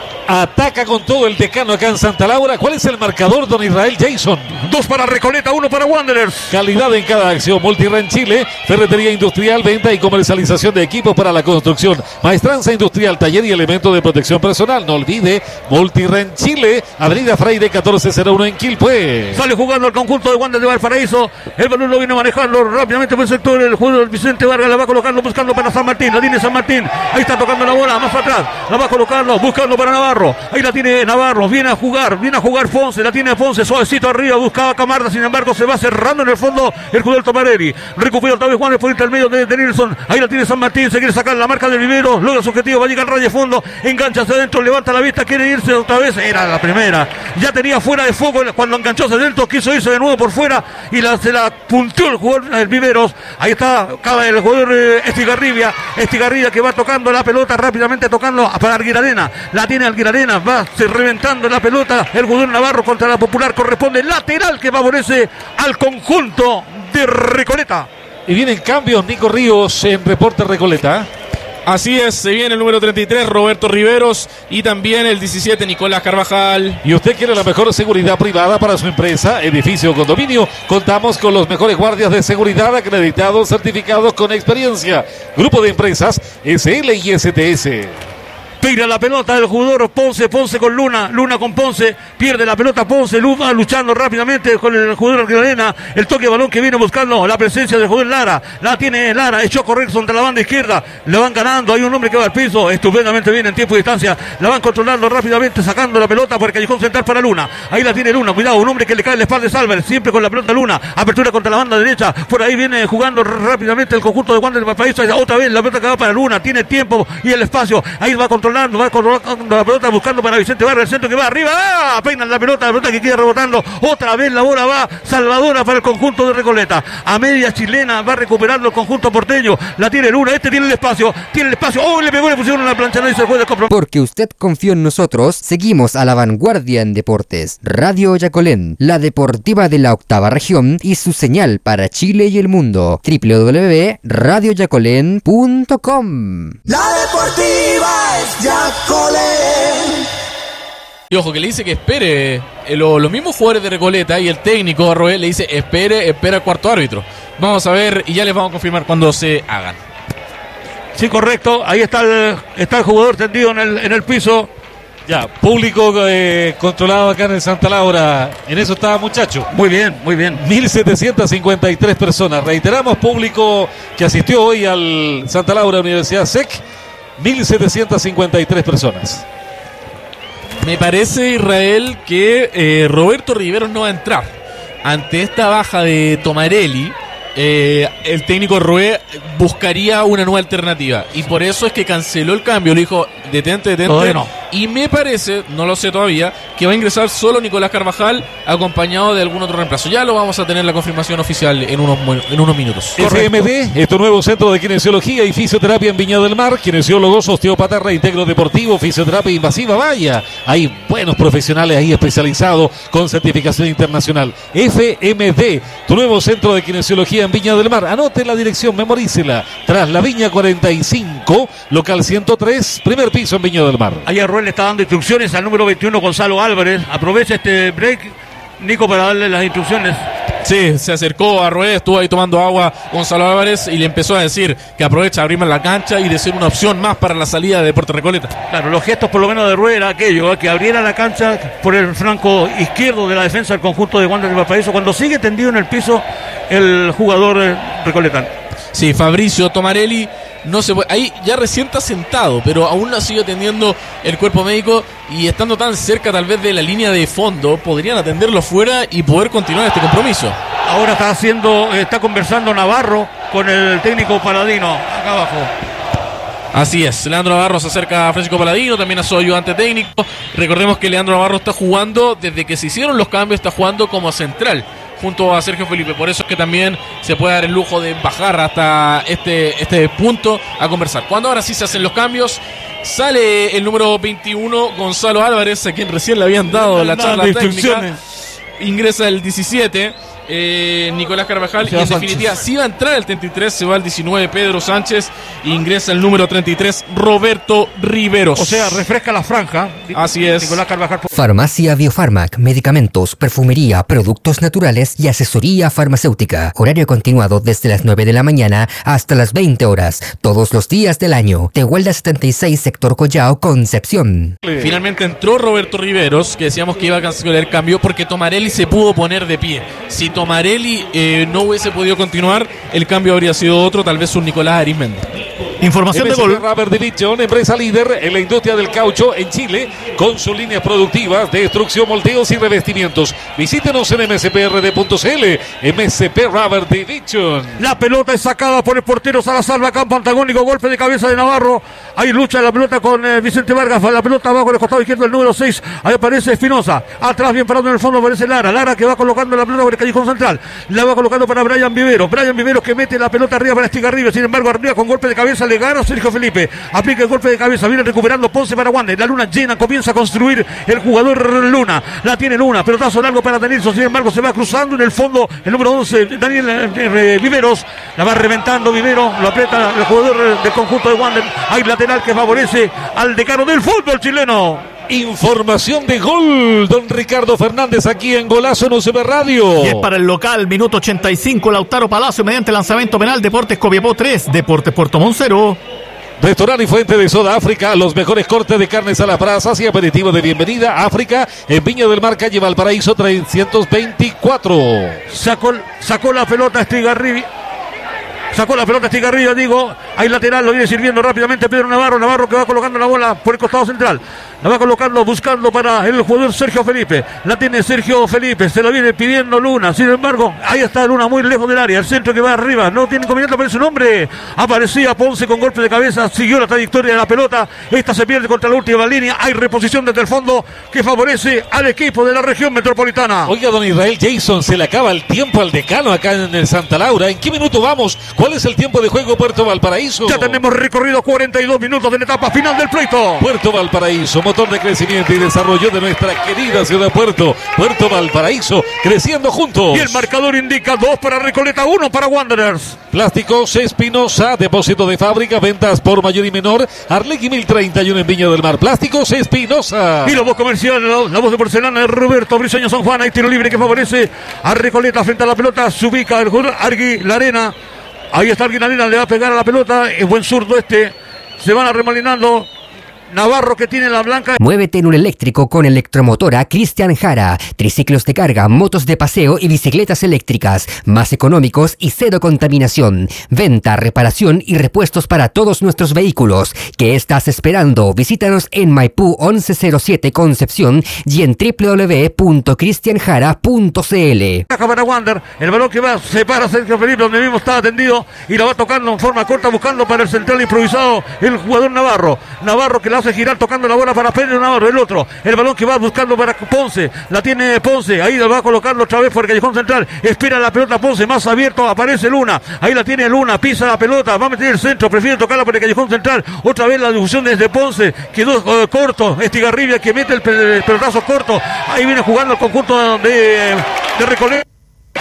Ataca con todo el decano acá en Santa Laura. ¿Cuál es el marcador, don Israel Jason? 2 para Recoleta, 1 para Wanderers. Calidad en cada acción. Multiren Chile, ferretería industrial, venta y comercialización de equipos para la construcción. Maestranza industrial, taller y elementos de protección personal. No olvide, Multiren Chile, Avenida Freire 1401 en Quilpué. Sale jugando el conjunto de Wanderers de Valparaíso. El balón lo viene manejando rápidamente por el sector. El jugador Vicente Vargas la va colocando, buscando para San Martín. La tiene San Martín. Ahí está tocando la bola, más atrás. La va colocando, buscando para Navarro. Ahí la tiene Navarro, viene a jugar Ponce, la tiene Ponce, suavecito arriba, buscaba Camarda, sin embargo se va cerrando en el fondo el jugador Tomarelli. Recupera otra vez Juan por intermedio de Nilsson. Ahí la tiene San Martín, se quiere sacar la marca del Vivero, logra su objetivo, va a llegar al raya de fondo, engancha hacia adentro, levanta la vista, quiere irse otra vez, era la primera. Ya tenía fuera de foco cuando enganchó hacia adentro, quiso irse de nuevo por fuera y se la punteó el jugador del Viveros. Ahí está el jugador Estigarribia que va tocando la pelota rápidamente, tocando para Alguirarena. La tiene Alguirarena, va reventando la pelota el jugador Navarro contra la Popular, corresponde lateral que favorece al conjunto de Recoleta. Y vienen cambios, Nico Ríos en Reporte Recoleta. Así es, se viene el número 33, Roberto Riveros, y también el 17, Nicolás Carvajal. ¿Y usted quiere la mejor seguridad privada para su empresa, edificio o condominio? Contamos con los mejores guardias de seguridad acreditados, certificados con experiencia. Grupo de empresas SL y STS. Tira la pelota del jugador Ponce con Luna con Ponce, pierde la pelota Ponce, va luchando rápidamente con el jugador Arena, el toque de balón que viene buscando la presencia del jugador Lara, la tiene Lara, echó a correr contra la banda izquierda, le van ganando, hay un hombre que va al piso, estupendamente bien en tiempo y distancia, la van controlando rápidamente, sacando la pelota por el callejón central para Luna, ahí la tiene Luna, cuidado, un hombre que le cae en la espalda de Salver, siempre con la pelota Luna, apertura contra la banda derecha, por ahí viene jugando rápidamente el conjunto de Wanderers de Valparaíso, otra vez la pelota que va para Luna, tiene tiempo y el espacio, ahí va controlando la pelota buscando para Vicente Vargas, el centro que va arriba, peinan la pelota que queda rebotando, otra vez la bola va salvadora para el conjunto de Recoleta, a media chilena va recuperando el conjunto porteño, la tiene Luna, tiene el espacio, le pegó, le pusieron una plancha, no hizo el juez de compromiso. Porque usted confió en nosotros, seguimos a la vanguardia en deportes. Radio Yacolén, la deportiva de la octava región y su señal para Chile y el mundo. www.radioyacolén.com. La deportiva es Yacolén. Y ojo, que le dice que espere. Los mismos jugadores de Recoleta y el técnico Arroel le dice espera el cuarto árbitro. Vamos a ver y ya les vamos a confirmar cuando se hagan. Sí, correcto. Ahí está el jugador tendido en el piso. Ya, público controlado acá en el Santa Laura. En eso estaba, muchacho. Muy bien, muy bien. 1.753 personas. Reiteramos, público que asistió hoy al Santa Laura Universidad SEC. 1.753 personas. Me parece, Israel, que Roberto Riveros no va a entrar. Ante esta baja de Tomarelli, el técnico Roé buscaría una nueva alternativa. Y por eso es que canceló el cambio. Le dijo, detente. No. Y me parece, no lo sé todavía, que va a ingresar solo Nicolás Carvajal acompañado de algún otro reemplazo. Ya lo vamos a tener la confirmación oficial en unos minutos. FMD, este nuevo centro de kinesiología y fisioterapia en Viña del Mar. Kinesiólogos, osteópatas, reintegro deportivo, fisioterapia invasiva. Vaya, hay buenos profesionales ahí especializados con certificación internacional. FMD, tu nuevo centro de kinesiología en Viña del Mar. Anote la dirección, memorícela. Tras la Viña 45, local 103, primer piso en Viña del Mar. Ahí Arruel le está dando instrucciones al número 21, Gonzalo Álvarez. Aprovecha este break Nico, para darle las instrucciones. Sí, se acercó a Rueda, estuvo ahí tomando agua Gonzalo Álvarez y le empezó a decir que aprovecha a abrir más la cancha y de ser una opción más para la salida de Deportes Recoleta. Claro, los gestos por lo menos de Rueda era aquello, que abriera la cancha por el flanco izquierdo de la defensa del conjunto de Wanderers de Valparaíso, cuando sigue tendido en el piso el jugador recoletano. Sí, Fabricio Tomarelli no se puede, ahí ya recién está sentado, pero aún no sigue atendiendo el cuerpo médico y estando tan cerca tal vez de la línea de fondo, podrían atenderlo fuera y poder continuar este compromiso. Ahora está conversando Navarro con el técnico Paladino, acá abajo. Así es, Leandro Navarro se acerca a Francisco Paladino, también a su ayudante técnico. Recordemos que Leandro Navarro está jugando, desde que se hicieron los cambios, está jugando como central junto a Sergio Felipe, por eso es que también se puede dar el lujo de bajar hasta este punto a conversar. Cuando ahora sí se hacen los cambios, sale el número 21, Gonzalo Álvarez, a quien recién le habían dado la charla técnica. Ingresa el 17, Nicolás Carvajal, y en definitiva si va a entrar el 33, se va el 19, Pedro Sánchez, e ingresa el número 33, Roberto Riveros. O sea, refresca la franja. Así es. Nicolás Carvajal. Farmacia Biofarmac, medicamentos, perfumería, productos naturales y asesoría farmacéutica. Horario continuado desde las 9 de la mañana hasta las 20 horas, todos los días del año. Tehuelda 76, sector Collao, Concepción. Finalmente entró Roberto Riveros, que decíamos que iba a cancelar el cambio porque Tomarelli se pudo poner de pie. Si Tomarelli no hubiese podido continuar, el cambio habría sido otro, tal vez un Nicolás Arismendi. Información de gol. Rubber Division, empresa líder en la industria del caucho en Chile, con sus líneas productivas de destrucción, moldeos y revestimientos. Visítenos en msprd.cl. MSP Rubber Division. La pelota es sacada por el portero Salazar, va a campo antagónico, golpe de cabeza de Navarro. Ahí lucha la pelota con Vicente Vargas, la pelota abajo en el costado izquierdo, el número 6. Ahí aparece Espinosa. Atrás, bien parado en el fondo, aparece Lara que va colocando la pelota por el callejón central. La va colocando para Brian Viveros. Brian Viveros que mete la pelota arriba para Estigarribia. Sin embargo, arriba con golpe de cabeza le gana Sergio Felipe. Aplica el golpe de cabeza. Viene recuperando Ponce para Wander. La luna llena. Comienza a construir el jugador Luna. La tiene Luna. Pelotazo largo para Danielson. Sin embargo, se va cruzando en el fondo el número 11. Daniel Viveros. La va reventando Viveros. Lo aprieta el jugador del conjunto de Wander. Hay lateral que favorece al decano del fútbol chileno. Información de gol, don Ricardo Fernández, aquí en Golazo en UCB Radio. Y es para el local, minuto 85, Lautaro Palacio, mediante lanzamiento penal, Deportes Copiapó 3, Deportes Puerto Montt 0. Restaurante y Fuente de Soda África, los mejores cortes de carnes a las brasas y aperitivo de bienvenida. África, en Viña del Mar, calle Valparaíso 324. Sacó la pelota Estigarribia. Sacó la pelota Estigarribia, digo. Hay lateral, lo viene sirviendo rápidamente Pedro Navarro. Navarro que va colocando la bola por el costado central. La va colocando, buscando para el jugador Sergio Felipe. La tiene Sergio Felipe, se la viene pidiendo Luna. Sin embargo, ahí está Luna muy lejos del área. El centro que va arriba, no tiene inconveniente, aparece un hombre. Aparecía Ponce con golpe de cabeza, siguió la trayectoria de la pelota. Esta se pierde contra la última línea. Hay reposición desde el fondo que favorece al equipo de la región metropolitana. Oiga, don Israel Jason, se le acaba el tiempo al decano acá en el Santa Laura. ¿En qué minuto vamos? ¿Cuál es el tiempo de juego Puerto Valparaíso? Ya tenemos recorrido 42 minutos de la etapa final del pleito. Puerto Valparaíso, motor de crecimiento y desarrollo de nuestra querida ciudad Puerto Valparaíso, creciendo juntos. Y el marcador indica 2 para Recoleta, 1 para Wanderers. Plásticos Espinosa, depósito de fábrica, ventas por mayor y menor. Arlegui 1031 en Viña del Mar. Plásticos Espinosa. Y la voz comercial, la voz de porcelana de Roberto Briseño San Juan. Hay tiro libre que favorece a Recoleta frente a la pelota. Se ubica el jugador Argui Larena. Ahí está Argui Larena, le va a pegar a la pelota. Es buen zurdo este. Se van arremolinando. Navarro que tiene la blanca. Muévete en un eléctrico con Electromotora Cristian Jara. Triciclos de carga, motos de paseo y bicicletas eléctricas. Más económicos y cero contaminación. Venta, reparación y repuestos para todos nuestros vehículos. ¿Qué estás esperando? Visítanos en Maipú 1107 Concepción y en www.cristianjara.cl. Para Wander, el balón que va, se para Sergio Felipe, donde mismo está atendido y la va tocando en forma corta, buscando para el central improvisado el jugador Navarro. Navarro que la hace girar tocando la bola para Pedro Navarro, el otro, el balón que va buscando para Ponce, la tiene Ponce, ahí la va a colocarlo otra vez por el callejón central, espera la pelota Ponce, más abierto, aparece Luna, ahí la tiene Luna, pisa la pelota, va a meter el centro, prefiere tocarla por el callejón central, otra vez la difusión desde Ponce, quedó corto, Estigarribia que mete el pelotazo corto, ahí viene jugando el conjunto de Recoleta.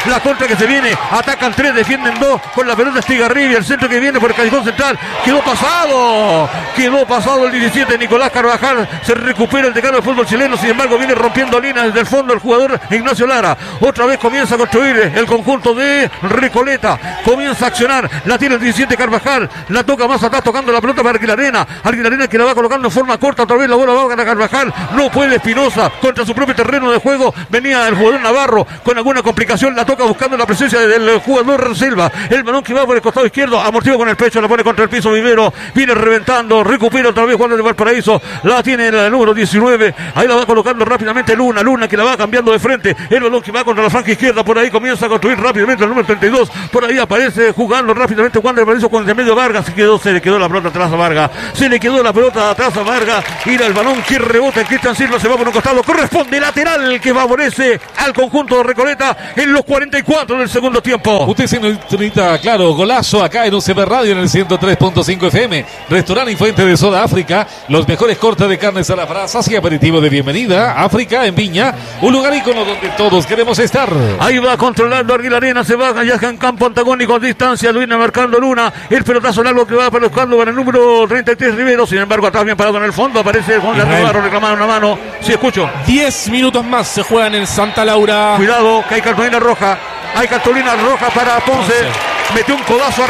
La contra que se viene, atacan 3, defienden 2, con la pelota Estigarribia, el centro que viene por el callejón central, quedó pasado el 17, Nicolás Carvajal, se recupera el decano del fútbol chileno, sin embargo viene rompiendo líneas desde el fondo el jugador Ignacio Lara, otra vez comienza a construir el conjunto de Recoleta, comienza a accionar, la tiene el 17 Carvajal, la toca más atrás tocando la pelota para Arguilarena que la va colocando en forma corta, otra vez la bola va a ganar Carvajal, no puede Espinosa, contra su propio terreno de juego, venía el jugador Navarro con alguna complicación, la toca buscando la presencia del jugador Silva, el balón que va por el costado izquierdo, amortigua con el pecho, la pone contra el piso Vivero, viene reventando, recupera otra vez Juan de Valparaíso, la tiene el número 19, ahí la va colocando rápidamente Luna que la va cambiando de frente, el balón que va contra la franja izquierda, por ahí comienza a construir rápidamente el número 32, por ahí aparece jugando rápidamente Juan de Valparaíso con el medio Vargas, se le quedó la pelota atrás a Vargas, y el balón que rebota, Cristian Silva se va por un costado, corresponde lateral que favorece al conjunto de Recoleta en los 44 del segundo tiempo. Usted se necesita, claro, golazo acá en UCB Radio en el 103.5 FM, restaurante y fuente de Soda África, los mejores cortes de carnes a las brasas y aperitivo de bienvenida, África en Viña, un lugar ícono donde todos queremos estar. Ahí va controlando Arguilarena, se va ya en campo antagónico a distancia, lo viene marcando Luna, el pelotazo largo que va buscando para el número 33 Rivero, sin embargo atrás bien parado en el fondo, aparece Juan de Navarro reclamando una mano, sí escucho. 10 minutos más se juegan en Santa Laura. Cuidado que hay cartulina roja para Ponce. Metió un codazo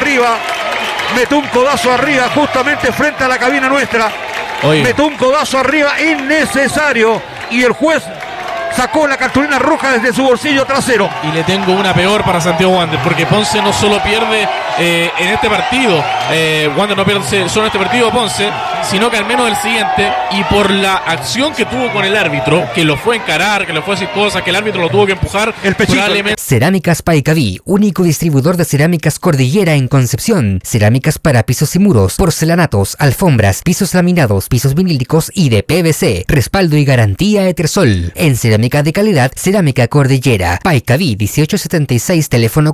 arriba justamente frente a la cabina nuestra. Metió un codazo arriba innecesario y el juez sacó la cartulina roja desde su bolsillo trasero. Y le tengo una peor para Santiago Wander, porque Ponce no solo pierde en este partido, Wander no pierde solo en este partido Ponce, sino que al menos el siguiente, y por la acción que tuvo con el árbitro, que lo fue a encarar, que lo fue a decir cosas, que el árbitro lo tuvo que empujar, el pechito. Probablemente... Cerámicas Paicaví, único distribuidor de cerámicas Cordillera en Concepción, cerámicas para pisos y muros, porcelanatos, alfombras, pisos laminados, pisos vinílicos y de PVC, respaldo y garantía Etersol. En cerámica de calidad, Cerámica Cordillera, Paicaví 1876, teléfono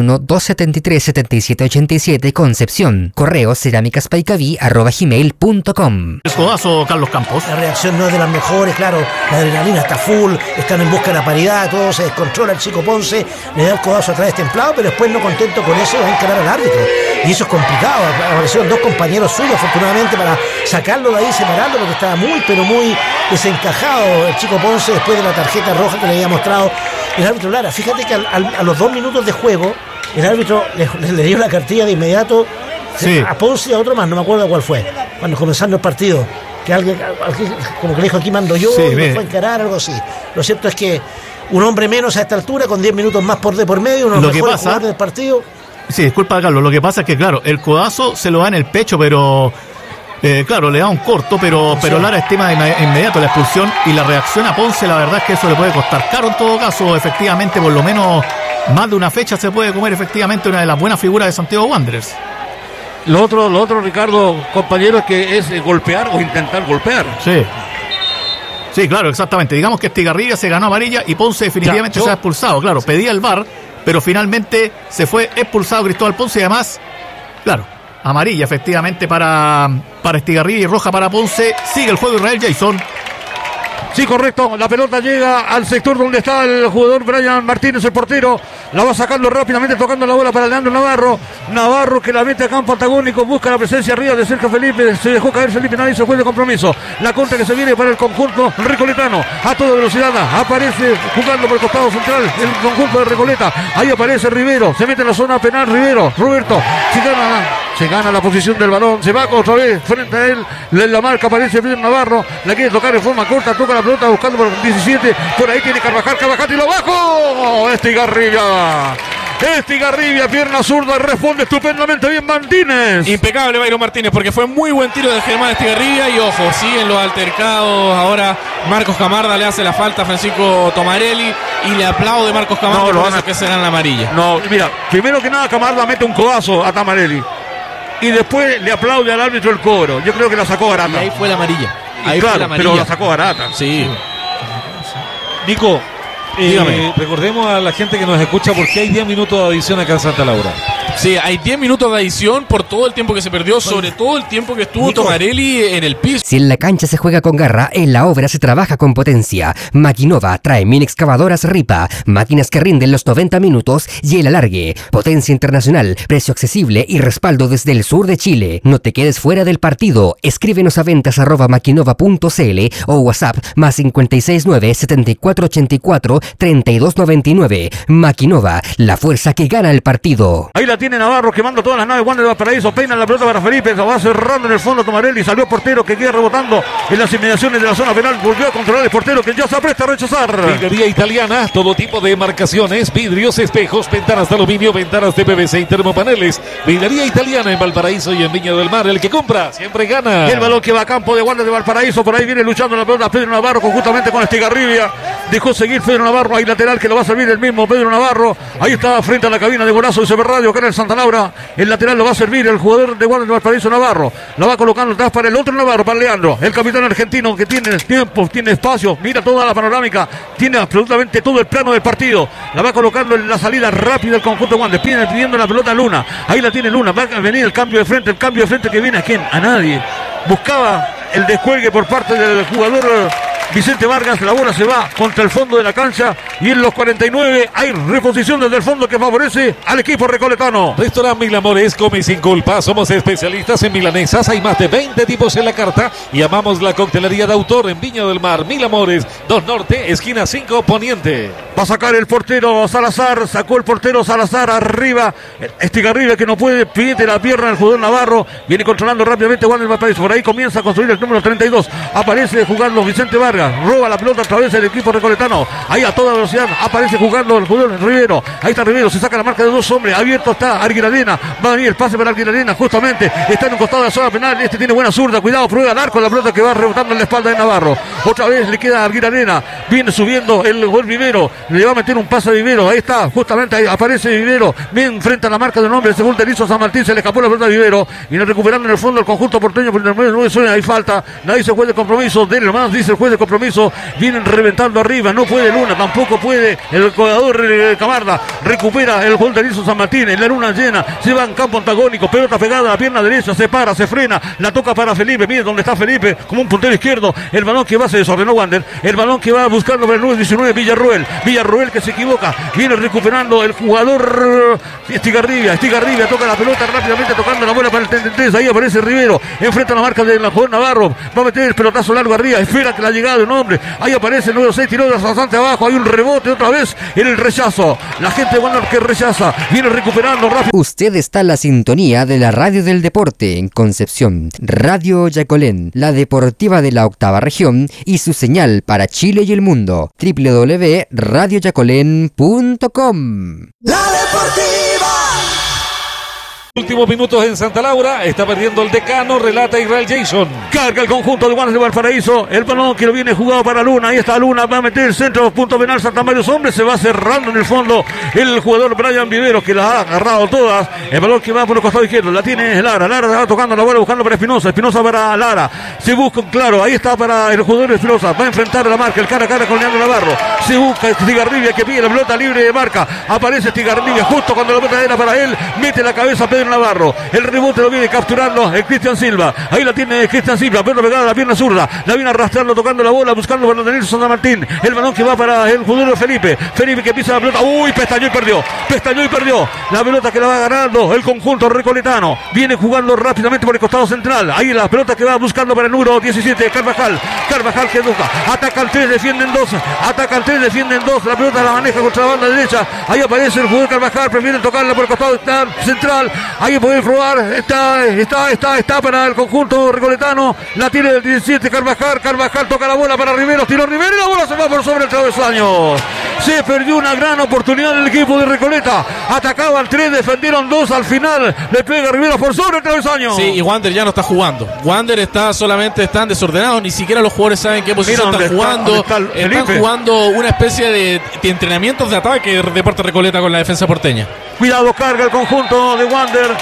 41-273-7787, Concepción, correo cerámicaspaicaví@gmail.com. El codazo, Carlos Campos. La reacción no es de las mejores, claro, la adrenalina está full, están en busca de la paridad, todo se descontrola el chico Ponce, le da el codazo atrás templado, pero después no contento con eso va a encarar al árbitro, y eso es complicado. Aparecieron dos compañeros suyos afortunadamente para sacarlo de ahí, separarlo, porque estaba muy desencajado el chico Ponce después de la tarjeta roja que le había mostrado el árbitro Lara. Fíjate que a los 2 minutos de juego el árbitro le dio la cartilla de inmediato, sí, a Ponce y a otro más, no me acuerdo cuál fue, cuando comenzaron el partido, que alguien como que le dijo aquí mando yo, sí, y me fue a encarar, algo así. Lo cierto es que un hombre menos a esta altura, con 10 minutos más por medio, uno de los mejores jugadores del partido. Sí, disculpa Carlos, lo que pasa es que claro, el codazo se lo da en el pecho, pero claro, le da un corto, pero Lara estima de inmediato la expulsión, y la reacción a Ponce, la verdad es que eso le puede costar caro en todo caso. Efectivamente, por lo menos más de una fecha se puede comer efectivamente una de las buenas figuras de Santiago Wanderers. Lo otro, Ricardo, compañero, es que es golpear o intentar golpear. Sí, claro, exactamente. Digamos que Estigarribia se ganó amarilla y Ponce definitivamente se ha expulsado. Claro, pedía el VAR, pero finalmente se fue expulsado Cristóbal Ponce, y además, claro, amarilla efectivamente para Estigarribia y roja para Ponce. Sigue el juego Israel Jason. Sí, correcto, la pelota llega al sector donde está el jugador Brian Martínez, el portero, la va sacando rápidamente, tocando la bola para Leandro Navarro que la mete a campo antagónico, busca la presencia arriba de Sergio Felipe, se dejó caer Felipe, nadie se fue de compromiso, la contra que se viene para el conjunto recoletano, a toda velocidad, aparece jugando por el costado central el conjunto de Recoleta, ahí aparece Rivero, se mete en la zona penal Roberto, se gana la posición del balón, se va otra vez frente a él, la marca aparece Brian Navarro, la quiere tocar en forma corta, toca la pelota buscando por el 17, por ahí tiene Carvajal y lo bajo, Estigarribia, pierna zurda, responde estupendamente bien Martínez. Impecable Byron Martínez, porque fue muy buen tiro de Germán Estigarribia, y ojo, siguen los altercados. Ahora Marcos Camarda le hace la falta a Francisco Tomarelli y le aplaude Marcos Camarda, por eso que se gana la amarilla. No, mira, primero que nada Camarda mete un codazo a Tomarelli y después le aplaude al árbitro el cobro. Yo creo que la sacó barata. Y ahí fue la amarilla. Pero la sacó barata. Sí. Nico, recordemos a la gente que nos escucha porque hay 10 minutos de adición acá en Santa Laura. Sí, hay 10 minutos de adición por todo el tiempo que se perdió, sobre todo el tiempo que estuvo Nico. Tomarelli en el piso. Si en la cancha se juega con garra, en la obra se trabaja con potencia. Maquinova trae mini excavadoras Ripa, máquinas que rinden los 90 minutos y el alargue. Potencia internacional, precio accesible y respaldo desde el sur de Chile. No te quedes fuera del partido. Escríbenos a ventas@maquinova.cl o WhatsApp más 569 7484 3299. Maquinova, la fuerza que gana el partido. Ahí la tiene Navarro quemando todas las naves. Wander de Valparaíso peina la pelota para Felipe. La va cerrando en el fondo Tomarelli. Salió portero que queda rebotando en las inmediaciones de la zona penal. Volvió a controlar el portero que ya se apresta a rechazar. Vidrería italiana, todo tipo de marcaciones, vidrios, espejos, ventanas de aluminio, ventanas de PVC y termopaneles. Vidrería italiana en Valparaíso y en Viña del Mar. El que compra siempre gana. El balón que va a campo de Wander de Valparaíso. Por ahí viene luchando la pelota Pedro Navarro conjuntamente con Estigarribia. Dejó seguir Pedro Navarro. Hay lateral que lo va a servir el mismo Pedro Navarro. Ahí está frente a la cabina de golazo de CB Radio, que era el Santa Laura. El lateral lo va a servir el jugador de Wander de Valparaíso, Navarro. La va colocando atrás para el otro Navarro, para Leandro. El capitán argentino que tiene tiempo, tiene espacio. Mira toda la panorámica. Tiene absolutamente todo el plano del partido. La va colocando en la salida rápida del conjunto de Wander. Pidiendo la pelota a Luna. Ahí la tiene Luna. Va a venir el cambio de frente. El cambio de frente que viene a quién? A nadie. Buscaba el descuelgue por parte del jugador Vicente Vargas. La bola se va contra el fondo de la cancha y en los 49 hay reposición desde el fondo que favorece al equipo recoletano. Restaurante Mil Amores, come sin culpa. Somos especialistas en milanesas. Hay más de 20 tipos en la carta y amamos la coctelería de autor en Viña del Mar. Mil Amores, 2 Norte, esquina 5 Poniente. Va a sacar el portero Salazar. Sacó el portero Salazar arriba. Estigarribia que no puede. Pide la pierna al jugador Navarro. Viene controlando rápidamente Wander Valparaíso. Por ahí comienza a construir el número 32. Aparece jugando Vicente Vargas. Roba la pelota a través del equipo recoletano. Ahí a toda velocidad aparece jugando el jugador Rivero. Ahí está Rivero. Se saca la marca de 2 hombres. Abierto está Arguirarena. Va a venir el pase para Arguirarena. Justamente está en un costado de la zona penal. Este tiene buena zurda. Cuidado, prueba el arco. La pelota que va rebotando en la espalda de Navarro. Otra vez le queda a Arguirarena. Viene subiendo el gol Vivero. Le va a meter un pase a Vivero. Ahí está. Justamente ahí aparece Vivero. Bien frente a la marca del hombre. Ese gol de Lizo San Martín. Se le escapó la pelota a Vivero. Viene recuperando en el fondo el conjunto porteño. Por el medio no suena. Hay falta. Nadie se juez de compromiso. Denle más, dice el juez de compromiso. Vienen reventando arriba. No puede Luna. Tampoco puede el jugador Camarda. Recupera el gol de Lizo San Martín. En la luna llena. Se va en campo antagónico. Pelota pegada a la pierna derecha. Se para. Se frena. La toca para Felipe. Mire dónde está Felipe. Como un puntero izquierdo. El balón que va se desordenó Wander. El balón que va buscando para el 9-19 Villarroel. Villarroel que se equivoca. Viene recuperando el jugador Estigarribia. Estigarribia toca la pelota rápidamente tocando la bola para el 33. Ahí aparece Rivero. Enfrenta la marca del jugador Navarro. Va a meter el pelotazo largo arriba. Espera que la llegada de un hombre. Ahí aparece el número 6. Tiró bastante abajo. Hay un rebote otra vez en el rechazo. La gente de Wander que rechaza. Viene recuperando rápido. Usted está en la sintonía de la radio del deporte en Concepción. Radio Yacolén, la deportiva de la octava región y su señal para Chile y el mundo. www.radioyacolén.com. La Deportiva. Últimos minutos en Santa Laura. Está perdiendo el decano. Relata Israel Jason. Carga el conjunto de Wander de Valparaíso. El balón que lo viene jugado para Luna. Ahí está Luna. Va a meter el centro. Punto penal. Saltan varios hombres. Se va cerrando en el fondo el jugador Brian Vivero, que las ha agarrado todas. El balón que va por el costado izquierdo. La tiene Lara. Lara va tocando la bola buscando para Espinosa. Espinosa para Lara. Se busca claro. Ahí está para el jugador Espinosa. Va a enfrentar a la marca. El cara a cara con Leandro Navarro. Se busca Estigarribia que pide la pelota libre de marca. Aparece Estigarribia justo cuando la pelota era para él. Mete la cabeza a Pedro Navarro. El rebote lo viene capturando el Cristian Silva. Ahí la tiene Cristian Silva. Pero pegada a la pierna zurda. La viene arrastrando, tocando la bola, buscando para Daniel San Martín. El balón que va para el jugador Felipe. Felipe que pisa la pelota. Uy, pestañó y perdió. Pestañó y perdió. La pelota que la va ganando el conjunto recoletano. Viene jugando rápidamente por el costado central. Ahí la pelota que va buscando para el número 17, Carvajal. Carvajal que educa. Ataca al 3, defienden 2. Ataca al 3, defienden 2. La pelota la maneja contra la banda derecha. Ahí aparece el jugador Carvajal. Prefieren tocarla por el costado central. Ahí puede probar. Está para el conjunto recoletano. La tiene el 17, Carvajal. Carvajal toca la bola para Rivero. Tiró Rivero y la bola se va por sobre el travesaño. Se perdió una gran oportunidad del equipo de Recoleta. Atacaba al 3, defendieron 2. Al final le pega Rivero por sobre el travesaño. Sí, y Wander ya no está jugando. Wander están desordenados. Ni siquiera los jugadores saben qué posición están jugando. Están jugando una especie de entrenamientos de ataque de parte Recoleta con la defensa porteña. Cuidado, carga el conjunto de Wander.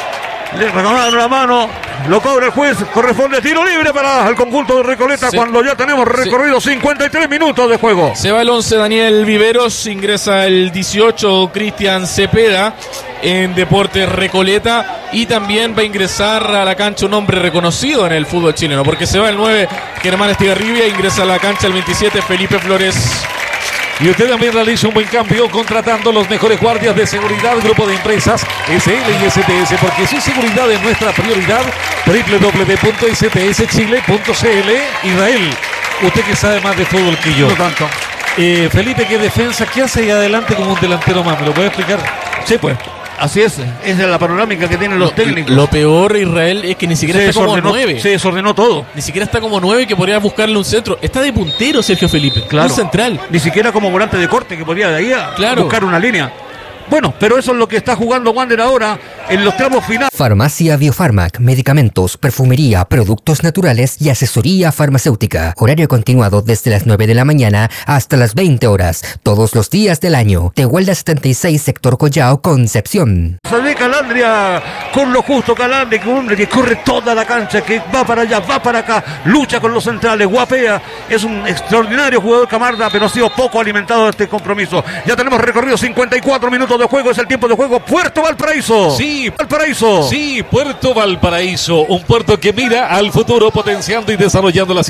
Le reclamaron la mano, lo cobra el juez, corresponde tiro libre para el conjunto de Recoleta cuando ya tenemos recorrido 53 minutos de juego. Se va el 11 Daniel Viveros, ingresa el 18 Cristian Cepeda en Deportes Recoleta y también va a ingresar a la cancha un hombre reconocido en el fútbol chileno, porque se va el 9 Germán Estigarribia, ingresa a la cancha el 27 Felipe Flores. Y usted también realiza un buen cambio contratando los mejores guardias de seguridad, grupo de empresas SL y STS, porque su seguridad es nuestra prioridad. www.stschile.cl. Israel, usted que sabe más de fútbol que yo. No tanto. Felipe, ¿qué defensa? ¿Qué hace ahí adelante como un delantero más? ¿Me lo puede explicar? Sí, pues. Así es, esa es la panorámica que tienen los técnicos. Lo peor, Israel, es que ni siquiera está como 9. Se desordenó todo. Ni siquiera está como 9 que podría buscarle un centro. Está de puntero Sergio Felipe, claro. Un central. Ni siquiera como volante de corte que podría de ahí a buscar una línea. Bueno, pero eso es lo que está jugando Wander ahora en los tramos finales. Farmacia Biofarmac, medicamentos, perfumería, productos naturales y asesoría farmacéutica. Horario continuado desde las 9 de la mañana hasta las 20 horas, todos los días del año. Tehuelda 76, sector Collao, Concepción. Sale Calandria con lo justo, Calandria, que un hombre que corre toda la cancha, que va para allá, va para acá, lucha con los centrales, guapea. Es un extraordinario jugador Camarda, pero ha sido poco alimentado este compromiso. Ya tenemos recorrido 54 minutos de juego, es el tiempo de juego. Puerto Valparaíso. Sí, Valparaíso. Sí, Puerto Valparaíso, un puerto que mira al futuro potenciando y desarrollando la ciudad.